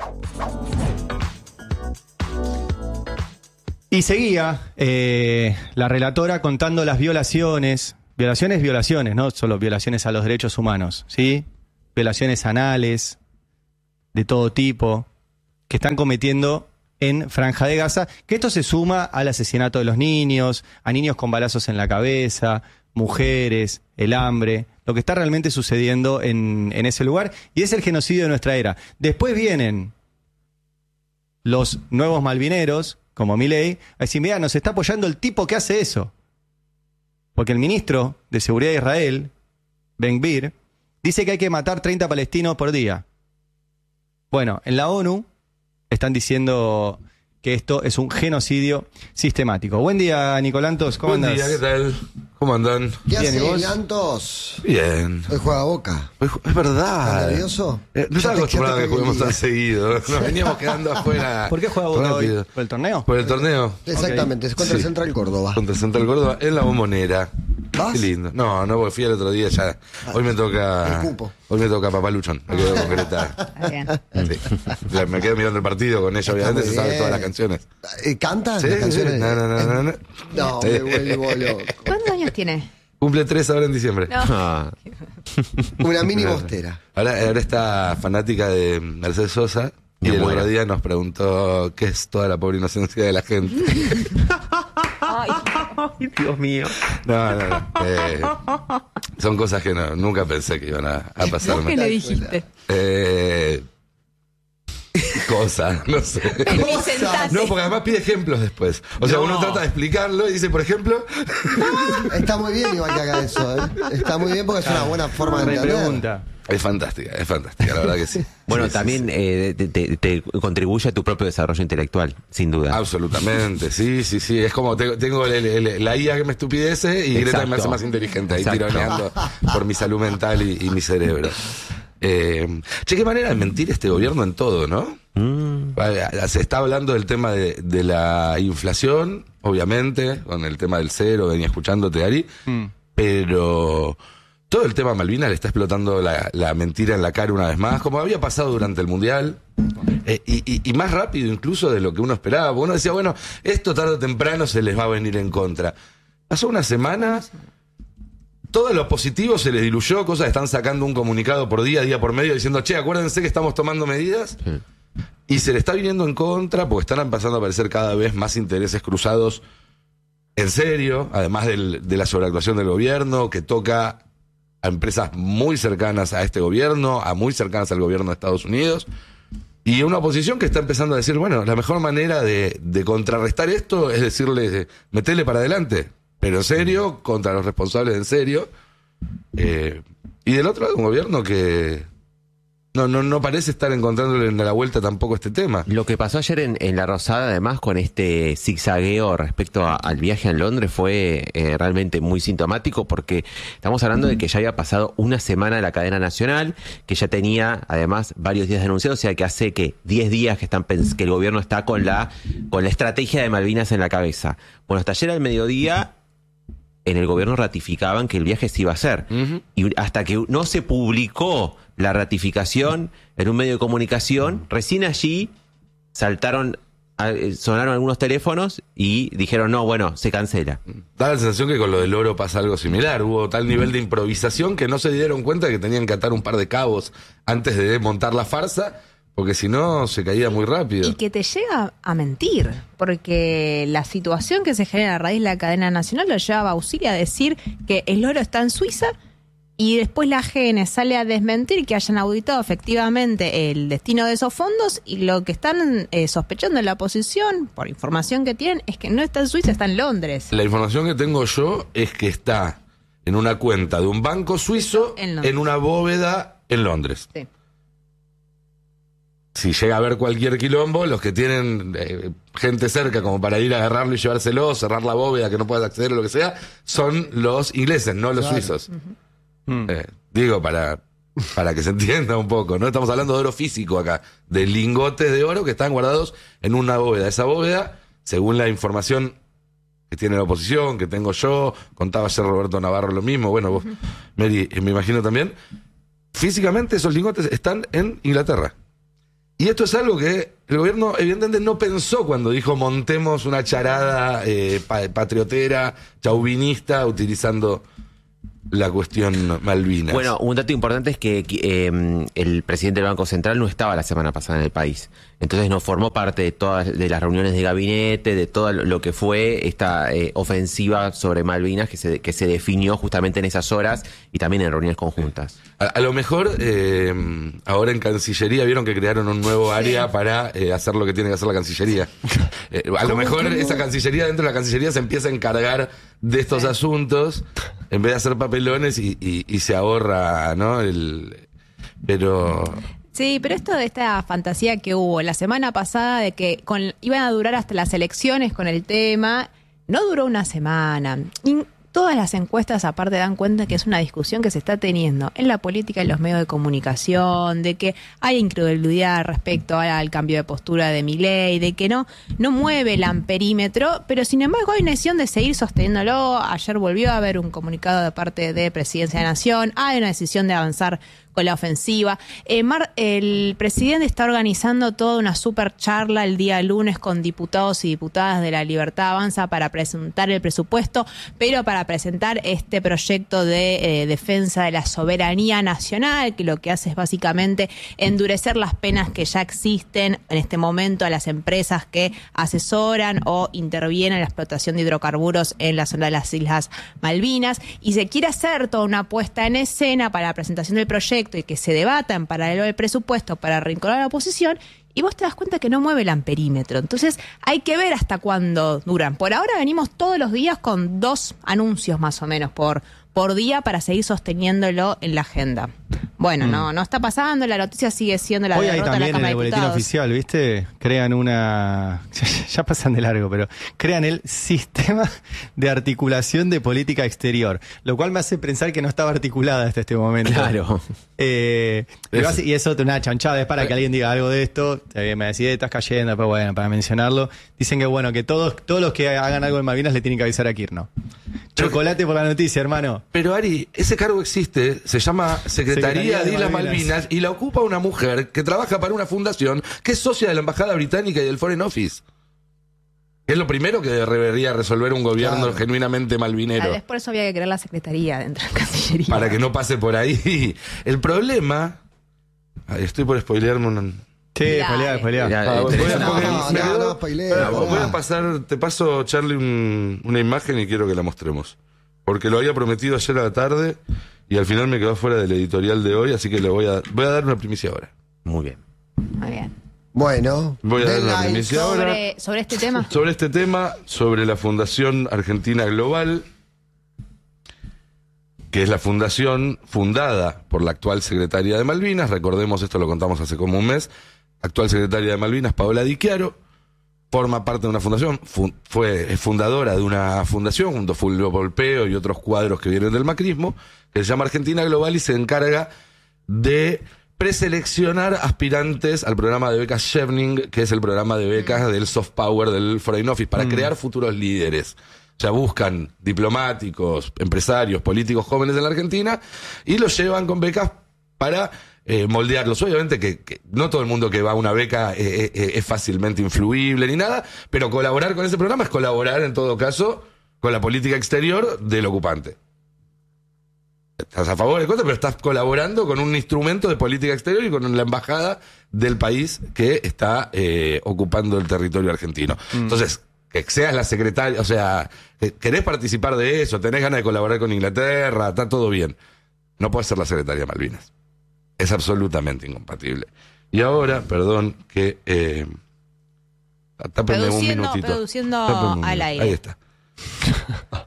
Y seguía la relatora contando las violaciones, no solo violaciones a los derechos humanos, ¿sí? Violaciones anales, de todo tipo, que están cometiendo en Franja de Gaza, que esto se suma al asesinato de los niños, a niños con balazos en la cabeza, mujeres, el hambre, lo que está realmente sucediendo en ese lugar, y es el genocidio de nuestra era. Después vienen los nuevos malvineros, como Milei, a decir: mira, nos está apoyando el tipo que hace eso. Porque el ministro de Seguridad de Israel, Ben-Gvir, dice que hay que matar 30 palestinos por día. Bueno, en la ONU están diciendo que esto es un genocidio sistemático. Buen día, Nicolantos, ¿cómo andas? Buen día, ¿qué tal? ¿Cómo andan? ¿Qué Bien, ¿y haces, vos? Lantos? Bien. Hoy juega Boca. Es verdad. ¿Estás nervioso? No estaba acostumbrado a que juguemos tan seguido. Nos Sí. veníamos quedando afuera. ¿Por qué juega Boca hoy? rápido. ¿Por el torneo? Por el torneo. Exactamente, es contra Sí. Central Córdoba. Contra Central Córdoba en la Bombonera. ¿Vas? Qué lindo. No, porque fui el otro día ya. Hoy me toca. El cupo. Hoy me toca Papaluchón. Me quedo concretar. Está bien. Sí. Me quedo mirando el partido con ella, obviamente. muy Se sabe bien. todas las canciones. ¿Cantan Sí, las canciones? no. No, me vuelvo loco. ¿Cuántos años tiene? Cumple 3 ahora en diciembre. No. Ah, Una mini Claro. bostera. Ahora está fanática de Mercedes Sosa y Me el muero. otro día nos preguntó qué es toda la pobre inocencia de la gente. Ay, Dios mío. No. Son cosas que nunca pensé que iban a ¿vos pasarme. qué le dijiste? Cosas, no sé. Vení, sentate. No, porque además pide ejemplos después. O sea, No. uno trata de explicarlo y dice, por ejemplo, Está muy bien igual que haga eso, ¿eh? Está muy bien porque es una buena forma de entender. Pregunta. es fantástica, la verdad que sí. Bueno, Sí, también sí, te contribuye a tu propio desarrollo intelectual, sin duda. absolutamente, sí. Es como tengo la IA que me estupidece y Greta me hace más inteligente, ahí Exacto. tironeando por mi salud mental y mi cerebro. Qué manera de mentir este gobierno en todo, ¿no? Se está hablando del tema de la inflación, obviamente, con el tema del cero, venía escuchándote, Ari, pero todo el tema Malvinas le está explotando la mentira en la cara una vez más, como había pasado durante el Mundial, y más rápido incluso de lo que uno esperaba, porque uno decía, bueno, esto tarde o temprano se les va a venir en contra. Pasó una semana, todo lo positivo se les diluyó, cosas están sacando un comunicado por día por medio, diciendo, che, acuérdense que estamos tomando medidas, y se le está viniendo en contra, porque están empezando a aparecer cada vez más intereses cruzados en serio, además de la sobreactuación del gobierno, que toca a empresas muy cercanas a este gobierno, a muy cercanas al gobierno de Estados Unidos, y una oposición que está empezando a decir, bueno, la mejor manera de contrarrestar esto es decirle, metele para adelante, pero en serio, contra los responsables en serio, y del otro lado un gobierno que no parece estar encontrándole en la vuelta tampoco este tema. Lo que pasó ayer en La Rosada, además, con este zigzagueo respecto al viaje a Londres fue realmente muy sintomático, porque estamos hablando de que ya había pasado una semana de la cadena nacional, que ya tenía además varios días denunciados, o sea que hace que 10 días que el gobierno está con la estrategia de Malvinas en la cabeza. Bueno, hasta ayer al mediodía en el gobierno ratificaban que el viaje se iba a hacer. Y hasta que no se publicó la ratificación en un medio de comunicación, recién allí sonaron algunos teléfonos y dijeron, no, bueno, se cancela. Da la sensación que con lo del oro pasa algo similar. Hubo tal nivel de improvisación que no se dieron cuenta que tenían que atar un par de cabos antes de montar la farsa, porque si no se caía muy rápido. Y que te llega a mentir, porque la situación que se genera a raíz de la cadena nacional lo lleva a Bausili a decir que el oro está en Suiza, y después la AGN sale a desmentir que hayan auditado efectivamente el destino de esos fondos, y lo que están sospechando en la oposición, por información que tienen, es que no está en Suiza, está en Londres. La información que tengo yo es que está en una cuenta de un banco suizo en una bóveda en Londres. Sí. Si llega a haber cualquier quilombo, los que tienen gente cerca como para ir a agarrarlo y llevárselo, cerrar la bóveda que no puedas acceder o lo que sea, son los ingleses, no los suizos. Digo, para que se entienda un poco, ¿no? Estamos hablando de oro físico acá, de lingotes de oro que están guardados en una bóveda. Esa bóveda, según la información que tiene la oposición, que tengo yo, contaba ayer Roberto Navarro lo mismo, bueno, vos, Mary, me imagino también, físicamente esos lingotes están en Inglaterra. Y esto es algo que el gobierno evidentemente no pensó cuando dijo montemos una charada patriotera, chauvinista, utilizando la cuestión Malvinas. Bueno, un dato importante es que el presidente del Banco Central no estaba la semana pasada en el país. Entonces no formó parte de todas de las reuniones de gabinete, de todo lo que fue esta ofensiva sobre Malvinas que se definió justamente en esas horas y también en reuniones conjuntas. A lo mejor ahora en Cancillería vieron que crearon un nuevo área para hacer lo que tiene que hacer la Cancillería. A lo mejor esa Cancillería, dentro de la Cancillería se empieza a encargar de estos asuntos en vez de hacer papelones y se ahorra, ¿no? Pero... Sí, pero esto de esta fantasía que hubo la semana pasada de que iban a durar hasta las elecciones con el tema, no duró una semana. Y todas las encuestas aparte dan cuenta que es una discusión que se está teniendo en la política y en los medios de comunicación, de que hay incredulidad respecto al cambio de postura de Milei, de que no mueve el amperímetro, pero sin embargo hay una decisión de seguir sosteniéndolo. Ayer volvió a haber un comunicado de parte de Presidencia de la Nación, hay una decisión de avanzar con la ofensiva. El presidente está organizando toda una super charla el día lunes con diputados y diputadas de La Libertad Avanza para presentar el presupuesto, pero para presentar este proyecto de defensa de la soberanía nacional, que lo que hace es básicamente endurecer las penas que ya existen en este momento a las empresas que asesoran o intervienen en la explotación de hidrocarburos en la zona de las Islas Malvinas, y se quiere hacer toda una puesta en escena para la presentación del proyecto y que se debata en paralelo del presupuesto para arrinconar a la oposición, y vos te das cuenta que no mueve el amperímetro. Entonces hay que ver hasta cuándo duran. Por ahora venimos todos los días con 2 anuncios más o menos por día para seguir sosteniéndolo en la agenda. Bueno, no está pasando, la noticia sigue siendo la derrota de la Cámara de Diputados. Hoy hay también en el boletín oficial, ¿viste? Crean ya pasan de largo, pero crean el sistema de articulación de política exterior, lo cual me hace pensar que no estaba articulada hasta este momento. Claro. Y es otra una chanchada, es para que alguien diga algo de esto. Me decís, estás cayendo, pero bueno, para mencionarlo. Dicen que bueno, que todos los que hagan algo en Malvinas le tienen que avisar a Kirchner. Chocolate por la noticia, hermano. Pero Ari, ese cargo existe, se llama Secretaría de Islas Malvinas y la ocupa una mujer que trabaja para una fundación que es socia de la Embajada Británica y del Foreign Office. Es lo primero que debería resolver un gobierno genuinamente malvinero. Por eso había que crear la Secretaría dentro de la Cancillería. Para que no pase por ahí. El problema... estoy por spoilearme un... Sí, spoilear. Voy a pasar, te paso, Charlie, una imagen y quiero que la mostremos. Porque lo había prometido ayer a la tarde y al final me quedó fuera del editorial de hoy, así que le voy a dar una primicia ahora. Muy bien. Muy bien. Bueno, voy a dar una primicia ahora. ¿Sobre este tema? Sobre este tema, sobre la Fundación Argentina Global, que es la fundación fundada por la actual secretaria de Malvinas. Recordemos, esto lo contamos hace como un mes. Actual secretaria de Malvinas, Paola Di Chiaro, forma parte de una fundación, es fundadora de una fundación junto a Fulvio Polpeo y otros cuadros que vienen del macrismo, que se llama Argentina Global y se encarga de preseleccionar aspirantes al programa de becas Chevening, que es el programa de becas del soft power del Foreign Office, para crear futuros líderes. O sea, buscan diplomáticos, empresarios, políticos jóvenes en la Argentina y los llevan con becas para moldearlos. Obviamente que no todo el mundo que va a una beca es fácilmente influible ni nada, pero colaborar con ese programa es colaborar en todo caso con la política exterior del ocupante. Estás a favor de cosas, pero estás colaborando con un instrumento de política exterior y con la embajada del país que está ocupando el territorio argentino. Entonces, que seas la secretaria, o sea, querés participar de eso, tenés ganas de colaborar con Inglaterra, está todo bien. No podés ser la secretaria de Malvinas. Es absolutamente incompatible. Y ahora, perdón, que... tápenme un minutito. Produciendo al aire. Ahí está.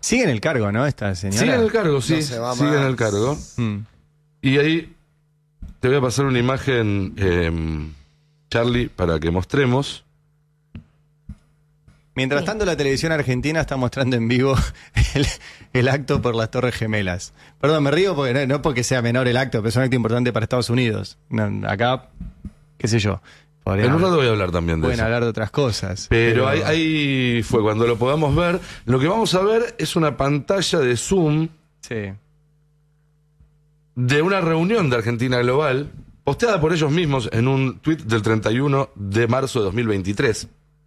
Sigue en el cargo, ¿no? Esta señora. Sigue en el cargo, sí. No se va Sigue más. en el cargo. Y ahí te voy a pasar una imagen, Charlie, para que mostremos. Mientras tanto, la televisión argentina está mostrando en vivo el acto por las Torres Gemelas. Perdón, me río porque no porque sea menor el acto, pero es un acto importante para Estados Unidos. No, acá, qué sé yo. En un rato voy a hablar también de pueden eso. hablar de otras cosas. Pero ahí fue cuando lo podamos ver. Lo que vamos a ver es una pantalla de Zoom de una reunión de Argentina Global, posteada por ellos mismos en un tuit del 31 de marzo de 2023.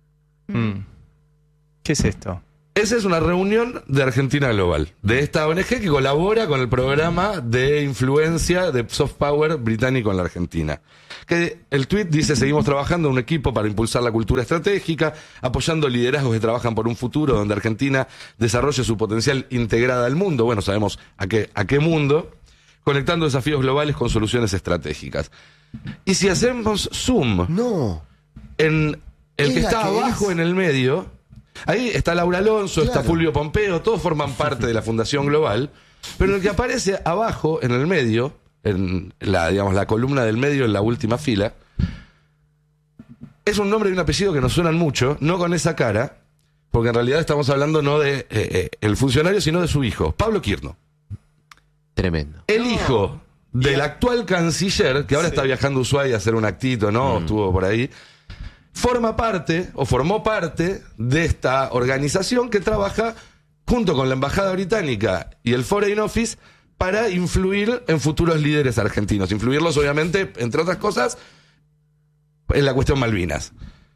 ¿Qué es esto? Esa es una reunión de Argentina Global, de esta ONG que colabora con el programa de influencia de soft power británico en la Argentina. Que el tuit dice: seguimos trabajando en un equipo para impulsar la cultura estratégica, apoyando liderazgos que trabajan por un futuro donde Argentina desarrolle su potencial integrada al mundo. Bueno, sabemos a qué mundo, conectando desafíos globales con soluciones estratégicas. Y si hacemos zoom en el que está abajo en el medio, ahí está Laura Alonso, está Fulvio Pompeo, todos forman parte de la Fundación Global, pero el que aparece abajo en el medio, en la columna del medio en la última fila, es un nombre y un apellido que nos suenan mucho, no con esa cara, porque en realidad estamos hablando no de el funcionario, sino de su hijo, Pablo Quirno. Tremendo. El hijo del actual canciller, que ahora está viajando a Ushuaia a hacer un actito, ¿no? Estuvo por ahí. Formó parte de esta organización que trabaja junto con la Embajada Británica y el Foreign Office para influir en futuros líderes argentinos. Influirlos, obviamente, entre otras cosas, en la cuestión Malvinas.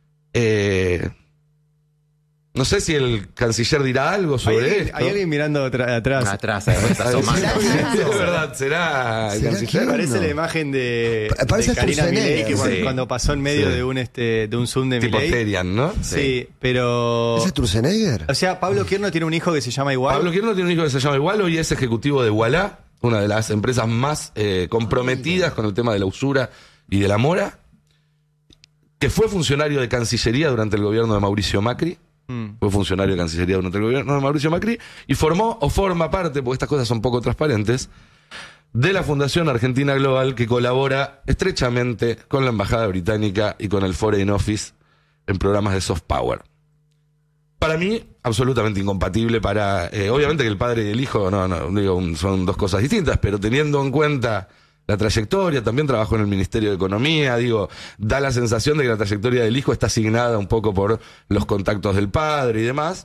No sé si el canciller dirá algo sobre esto. Hay alguien mirando atrás. Atrás, está asomando. Es verdad, ¿será el canciller? Parece la imagen de Karina Milei, que cuando pasó en medio de un Zoom de tipo Milei. Terian, ¿no? Sí, pero... ¿Ese es Sturzenegger? O sea, Pablo Quirno tiene un hijo que se llama igual. Pablo Quirno tiene un hijo que se llama igual, hoy es ejecutivo de Ualá, una de las empresas más comprometidas con el tema de la usura y de la mora, que fue funcionario de Cancillería durante el gobierno de Mauricio Macri. Fue funcionario de Cancillería durante el gobierno de Mauricio Macri y forma parte, porque estas cosas son poco transparentes, de la Fundación Argentina Global, que colabora estrechamente con la Embajada Británica y con el Foreign Office en programas de soft power. Para mí, absolutamente incompatible obviamente que el padre y el hijo son dos cosas distintas, pero teniendo en cuenta la trayectoria, también trabajó en el Ministerio de Economía, da la sensación de que la trayectoria del hijo está asignada un poco por los contactos del padre y demás.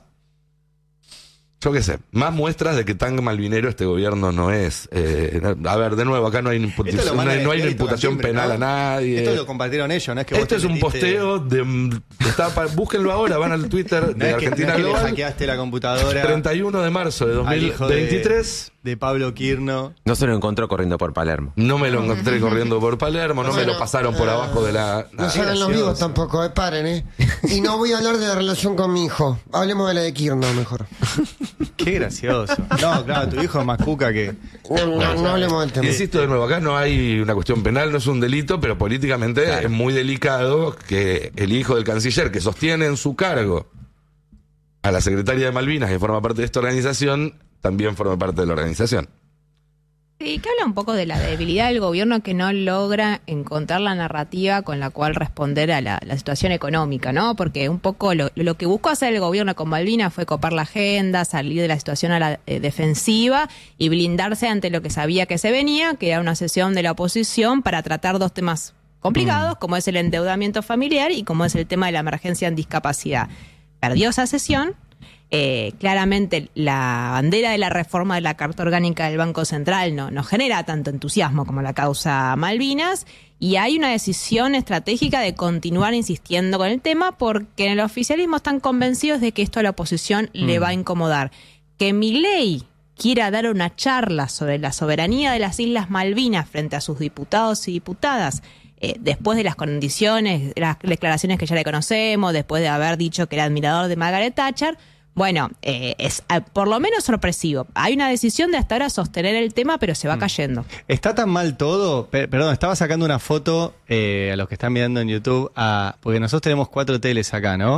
Yo qué sé, más muestras de que tan malvinero este gobierno no es. A ver, de nuevo, acá no hay una imputación penal a nadie. Esto lo compartieron ellos, ¿no? Es que esto es un posteo búsquenlo ahora, van al Twitter de Argentina Global. Global. Le hackeaste la computadora. 31 de marzo de 2023. De Pablo Quirno. No se lo encontró corriendo por Palermo. No me lo encontré corriendo por Palermo, no me lo pasaron por abajo de la... No se hagan los vivos tampoco, paren, Y no voy a hablar de la relación con mi hijo. Hablemos de la de Quirno mejor. Qué gracioso. No, claro, tu hijo es más cuca que... No hablemos del tema. Insisto de nuevo, acá no hay una cuestión penal, no es un delito, pero políticamente es muy delicado que el hijo del canciller, que sostiene en su cargo a la secretaria de Malvinas, que forma parte de esta organización, también forma parte de la organización. Sí, que habla un poco de la debilidad del gobierno que no logra encontrar la narrativa con la cual responder a la situación económica, ¿no? Porque un poco lo que buscó hacer el gobierno con Malvinas fue copar la agenda, salir de la situación a la defensiva y blindarse ante lo que sabía que se venía, que era una sesión de la oposición para tratar dos temas complicados, como es el endeudamiento familiar y como es el tema de la emergencia en discapacidad. Perdió esa sesión. Claramente la bandera de la reforma de la Carta Orgánica del Banco Central no genera tanto entusiasmo como la causa Malvinas, y hay una decisión estratégica de continuar insistiendo con el tema porque en el oficialismo están convencidos de que esto a la oposición le va a incomodar. Que Milei quiera dar una charla sobre la soberanía de las Islas Malvinas frente a sus diputados y diputadas, después de las condiciones, las declaraciones que ya le conocemos, después de haber dicho que era admirador de Margaret Thatcher, bueno, es por lo menos sorpresivo. Hay una decisión de hasta ahora sostener el tema, pero se va cayendo. ¿Está tan mal todo? Perdón, estaba sacando una foto a los que están mirando en YouTube, porque nosotros tenemos 4 teles acá, ¿no?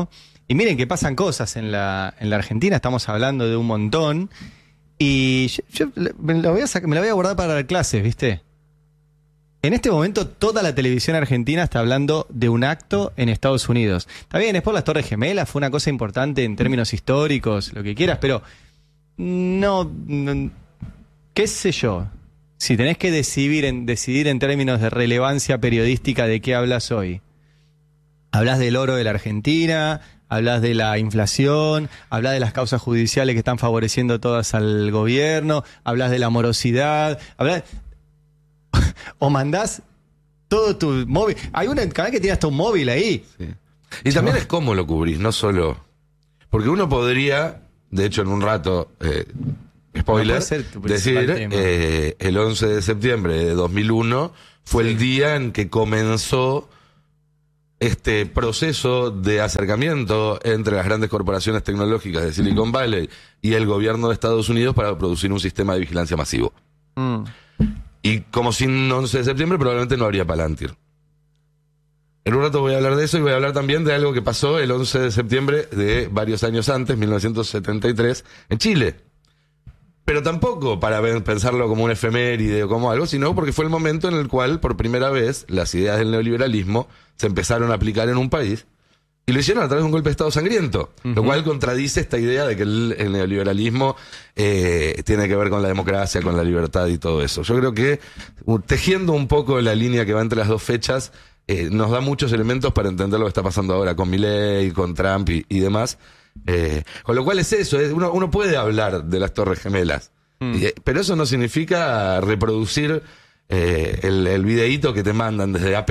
Y miren que pasan cosas en la Argentina, estamos hablando de un montón. Y yo me la voy a guardar para dar clases, ¿viste? En este momento toda la televisión argentina está hablando de un acto en Estados Unidos. Está bien, es por las Torres Gemelas, fue una cosa importante en términos históricos, lo que quieras, pero no qué sé yo. Si tenés que decidir en términos de relevancia periodística de qué hablas hoy. Hablas del oro de la Argentina, hablas de la inflación, hablas de las causas judiciales que están favoreciendo todas al gobierno, hablas de la morosidad, o mandás todo tu móvil. Hay un canal que tiene hasta un móvil ahí. Sí. Y también es cómo lo cubrís, no solo... Porque uno podría, de hecho en un rato, spoiler, decir el 11 de septiembre de 2001 fue el día en que comenzó este proceso de acercamiento entre las grandes corporaciones tecnológicas de Silicon Valley y el gobierno de Estados Unidos para producir un sistema de vigilancia masivo. Y como sin 11 de septiembre probablemente no habría Palantir. En un rato voy a hablar de eso y voy a hablar también de algo que pasó el 11 de septiembre de varios años antes, 1973, en Chile. Pero tampoco para pensarlo como un efeméride o como algo, sino porque fue el momento en el cual, por primera vez, las ideas del neoliberalismo se empezaron a aplicar en un país y lo hicieron a través de un golpe de Estado sangriento, lo cual contradice esta idea de que el neoliberalismo tiene que ver con la democracia, con la libertad y todo eso. Yo creo que tejiendo un poco la línea que va entre las dos fechas, nos da muchos elementos para entender lo que está pasando ahora con Milei, con Trump y demás. Con lo cual es eso, uno puede hablar de las Torres Gemelas, pero eso no significa reproducir el videíto que te mandan desde AP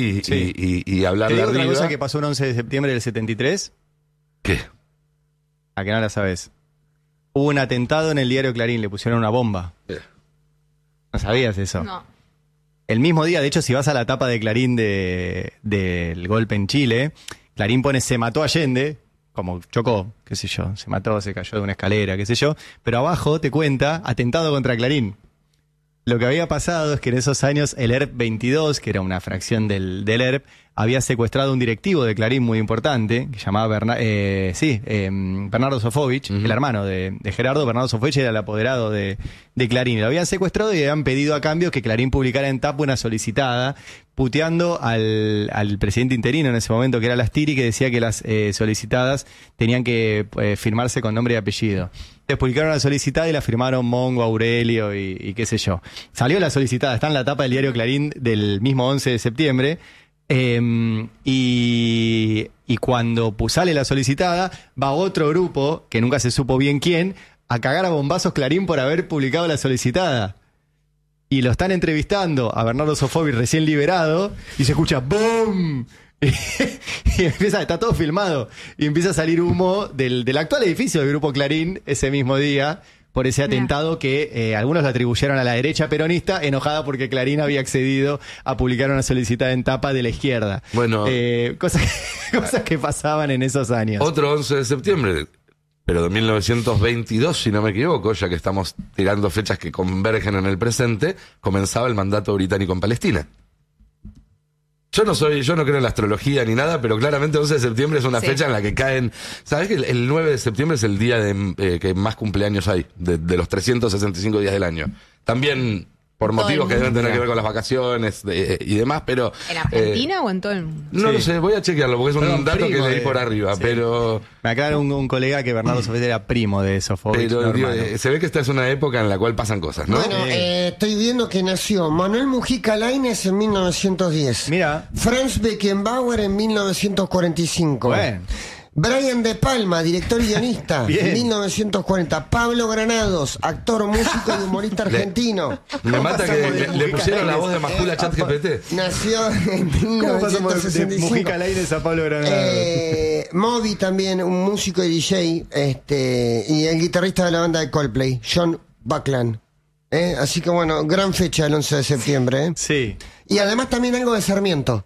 y hablar de arriba. ¿Otra cosa que pasó un 11 de septiembre del 73? ¿Qué? ¿A que no la sabes? Hubo un atentado en el diario Clarín, le pusieron una bomba. ¿No sabías eso? No. El mismo día, de hecho, si vas a la tapa de Clarín del golpe en Chile, Clarín pone "se mató Allende", como chocó, qué sé yo, se mató, se cayó de una escalera, qué sé yo, pero abajo te cuenta atentado contra Clarín. Lo que había pasado es que en esos años el ERP 22, que era una fracción del ERP, había secuestrado a un directivo de Clarín muy importante, que llamaba Bernardo Sofovich, el hermano de Gerardo. Bernardo Sofovich era el apoderado de Clarín. Lo habían secuestrado y habían pedido a cambio que Clarín publicara en tapa una solicitada, puteando al presidente interino en ese momento, que era Lastiri, que decía que las solicitadas tenían que firmarse con nombre y apellido. Entonces publicaron la solicitada y la firmaron Mongo, Aurelio y qué sé yo. Salió la solicitada, está en la tapa del diario Clarín del mismo 11 de septiembre. Y cuando sale la solicitada, va otro grupo, que nunca se supo bien quién, a cagar a bombazos Clarín por haber publicado la solicitada. Y lo están entrevistando a Bernardo Sofovich recién liberado y se escucha ¡boom! Y está todo filmado y empieza a salir humo del actual edificio del Grupo Clarín ese mismo día por ese atentado que algunos lo atribuyeron a la derecha peronista, enojada porque Clarín había accedido a publicar una solicitada en tapa de la izquierda. Bueno, cosas que pasaban en esos años. Otro 11 de septiembre, pero de 1922, si no me equivoco, ya que estamos tirando fechas que convergen en el presente, comenzaba el mandato británico en Palestina. Yo no creo en la astrología ni nada, pero claramente 11 de septiembre es una fecha en la que caen... ¿Sabes que el 9 de septiembre es el día que más cumpleaños hay, de los 365 días del año? También por motivos que deben tener que ver con las vacaciones y demás, pero... ¿En Argentina o en todo el mundo? No lo sé, voy a chequearlo, porque es un dato que leí por arriba, pero... Me aclara un colega que Bernardo Sofovich era primo de Sofovich. Pero se ve que esta es una época en la cual pasan cosas, ¿no? Bueno, estoy viendo que nació Manuel Mujica Lainez en 1910. Mira. Franz Beckenbauer en 1945. Bueno. Brian De Palma, director y guionista, 1940. Pablo Granados, actor, músico y humorista argentino. Me mata que le pusieron la voz de Majula a ChatGPT. Nació en 1965. Mujica Lainez a Pablo Granados. Moby también, un músico y DJ, y el guitarrista de la banda de Coldplay, John Buckland. Así que bueno, gran fecha el 11 de septiembre. Sí. Y además también algo de Sarmiento.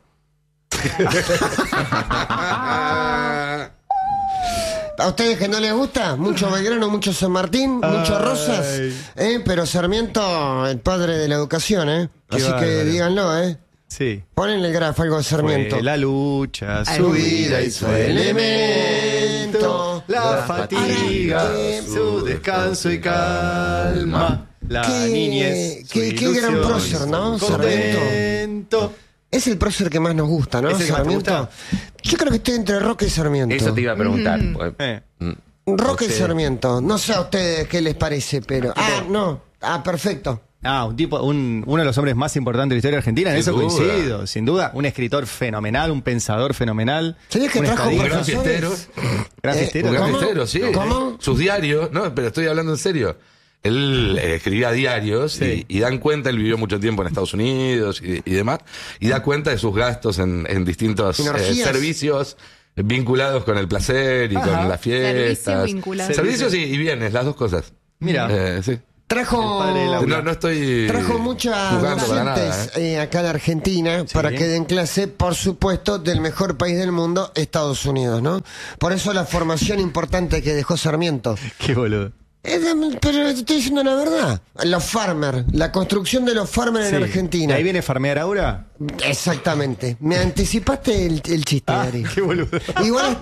A ustedes que no les gusta, mucho Belgrano, mucho San Martín, mucho Rosas, pero Sarmiento, el padre de la educación, así que díganlo, Sí. Ponen el grafo, algo de Sarmiento. Fue la lucha, Ay, su vida y su elemento, la fatiga, su descanso y calma, la niñez, su qué gran ilusión, prócer, ¿no? su Sarmiento. contento. Es el prócer que más nos gusta, ¿no? ¿Es el que más te Sarmiento. gusta? Yo creo que estoy entre Roca y Sarmiento. Eso te iba a preguntar. Roca y José. Sarmiento. No sé a ustedes qué les parece, pero. Perfecto. Uno de los hombres más importantes de la historia argentina, en Sin eso duda. coincido, sin duda. Un escritor fenomenal, un pensador fenomenal. ¿Sabías que un trajo estadista. Gran fiestero. Gran fiestero. Un gran ¿Cómo? fiestero, sí. ¿Cómo? Sus diarios, no, pero estoy hablando en serio. Él escribía diarios y dan cuenta, él vivió mucho tiempo en Estados Unidos y demás, y da cuenta de sus gastos en distintos Energías. servicios vinculados con el placer y Ajá. con las fiestas. Servicios vinculados. Servicios y bienes, las dos cosas. Mira. Sí. Trajo. No estoy Trajo muchas jugando para docentes nada. acá en Argentina para que den clase, por supuesto, del mejor país del mundo, Estados Unidos, ¿no? Por eso la formación importante que dejó Sarmiento. Qué boludo. Pero estoy diciendo la verdad. Los farmers, la construcción de los farmers Sí. en Argentina. ¿Y ahí viene Farmear Aura? Exactamente. Me anticipaste el chiste, Gary. Qué boludo. Igual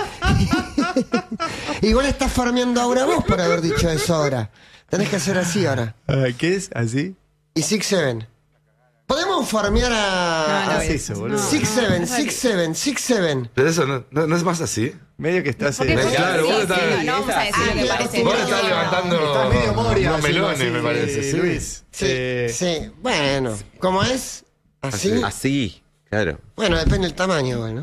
está farmeando ahora vos por haber dicho eso ahora. Tenés que hacer así ahora. ¿Qué es? ¿Así? Y 6-7. ¿Podemos farmear a... No, eso, boludo. 6-7, 6-7, 6-7. Pero eso no es más así. Medio que estás... Claro, vos estás, No vamos a decir lo que parece. vos estás levantando Estás medio Moria unos haciendo melones, así, me parece. Sí. Luis. Sí. Bueno, ¿cómo es? ¿Así? Así, claro. Bueno, depende del tamaño, bueno.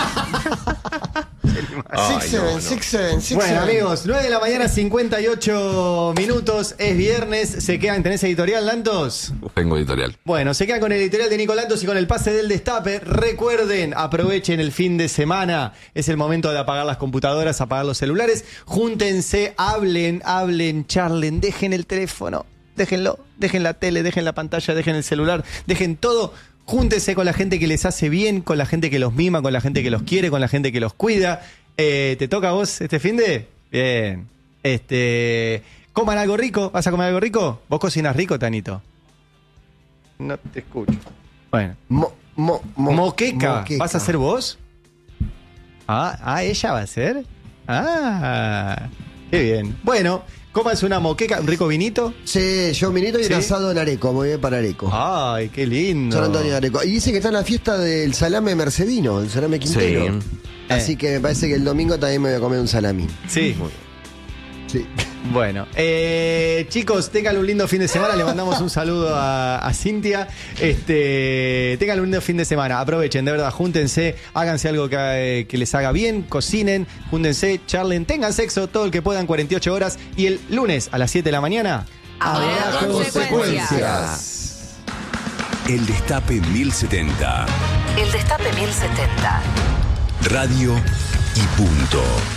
6-7, 6-7, 6-7. Bueno, amigos, 9 de la mañana, 58 minutos. Es viernes. ¿Se quedan? ¿Tenés editorial, Lantos? Tengo editorial. Bueno, se quedan con el editorial de Nico Lantos y con el pase del destape. Recuerden, aprovechen el fin de semana. Es el momento de apagar las computadoras, apagar los celulares. Júntense, hablen, charlen, dejen el teléfono. Déjenlo, dejen la tele, dejen la pantalla, dejen el celular, dejen todo. Júntense con la gente que les hace bien, con la gente que los mima, con la gente que los quiere, con la gente que los cuida. ¿Te toca a vos este finde? Bien. ¿Coman algo rico? ¿Vas a comer algo rico? ¿Vos cocinas rico, Tanito? No te escucho. Bueno. Moqueca. ¿Vas a ser vos? ¿Ella va a ser? Qué bien. Bueno, cómanse una moqueca, un rico vinito. Sí, yo un vinito y ¿Sí? un asado en Areco, muy bien para Areco. Ay, qué lindo. San Antonio de Areco. Y dice que está en la fiesta del salame mercedino, el salame quintero. Sí. Así que me parece que el domingo también me voy a comer un salamín. Sí. Sí. Bueno, chicos, tengan un lindo fin de semana. Le mandamos un saludo a Cintia. Tengan un lindo fin de semana. Aprovechen, de verdad, júntense, háganse algo que les haga bien, cocinen, júntense, charlen, tengan sexo todo el que puedan, 48 horas. Y el lunes a las 7 de la mañana, Habrá consecuencias. El Destape 1070. El Destape 1070. Radio y punto.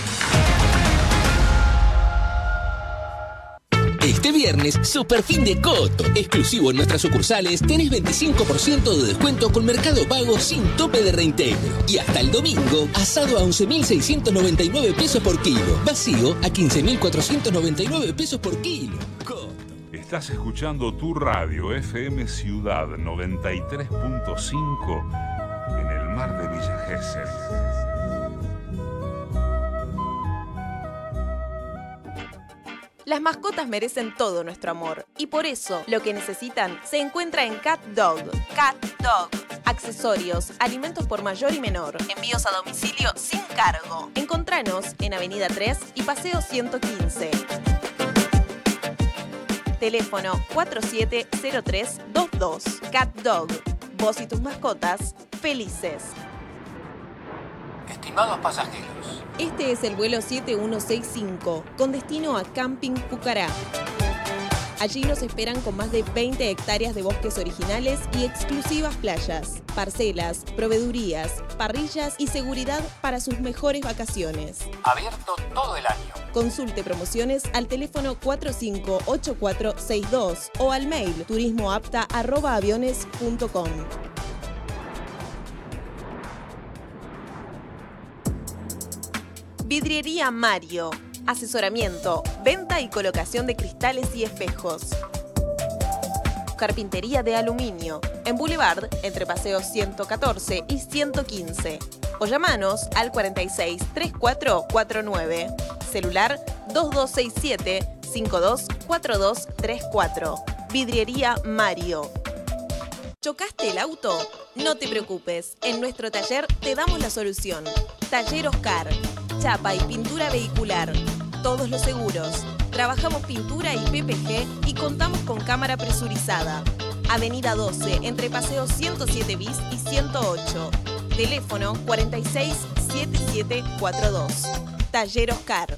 Este viernes, super fin de Coto. Exclusivo en nuestras sucursales, tenés 25% de descuento con Mercado Pago sin tope de reintegro. Y hasta el domingo, asado a 11.699 pesos por kilo. Vacío a 15.499 pesos por kilo. Coto. Estás escuchando tu radio FM Ciudad 93.5 en el mar de Villa Gesell. Las mascotas merecen todo nuestro amor y por eso lo que necesitan se encuentra en Cat Dog. Cat Dog. Accesorios, alimentos por mayor y menor, envíos a domicilio sin cargo. Encontranos en Avenida 3 y Paseo 115. Teléfono 470322. Cat Dog. Vos y tus mascotas felices. Estimados pasajeros, Este es el vuelo 7165 con destino a Camping Pucará. Allí nos esperan con más de 20 hectáreas de bosques originales y exclusivas playas, parcelas, proveedurías, parrillas y seguridad para sus mejores vacaciones. abierto todo el año. Consulte promociones al teléfono 458462 o al mail turismoapta@aviones.com. Vidriería Mario. Asesoramiento, venta y colocación de cristales y espejos. Carpintería de aluminio, en Boulevard, entre Paseo 114 y 115. O llamanos al 46 3449. Celular 2267 524234. Vidriería Mario. ¿Chocaste el auto? No te preocupes, en nuestro taller te damos la solución. Taller Oscar, chapa y pintura vehicular, todos los seguros. Trabajamos pintura y PPG y contamos con cámara presurizada. Avenida 12, entre Paseo 107 bis y 108. Teléfono 467742. Taller Oscar.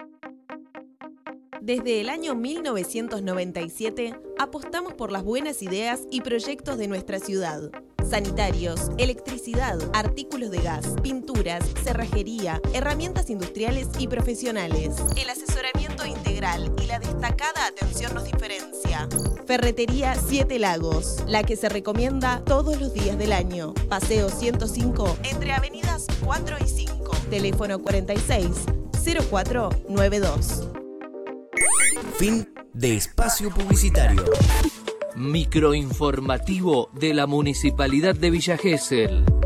Desde el año 1997 apostamos por las buenas ideas y proyectos de nuestra ciudad. Sanitarios, electricidad, artículos de gas, pinturas, cerrajería, herramientas industriales y profesionales. El asesoramiento integral y la destacada atención nos diferencia. Ferretería Siete Lagos, la que se recomienda todos los días del año. Paseo 105, entre avenidas 4 y 5. Teléfono 46 0492. Fin de espacio publicitario. Microinformativo de la Municipalidad de Villa Gesell.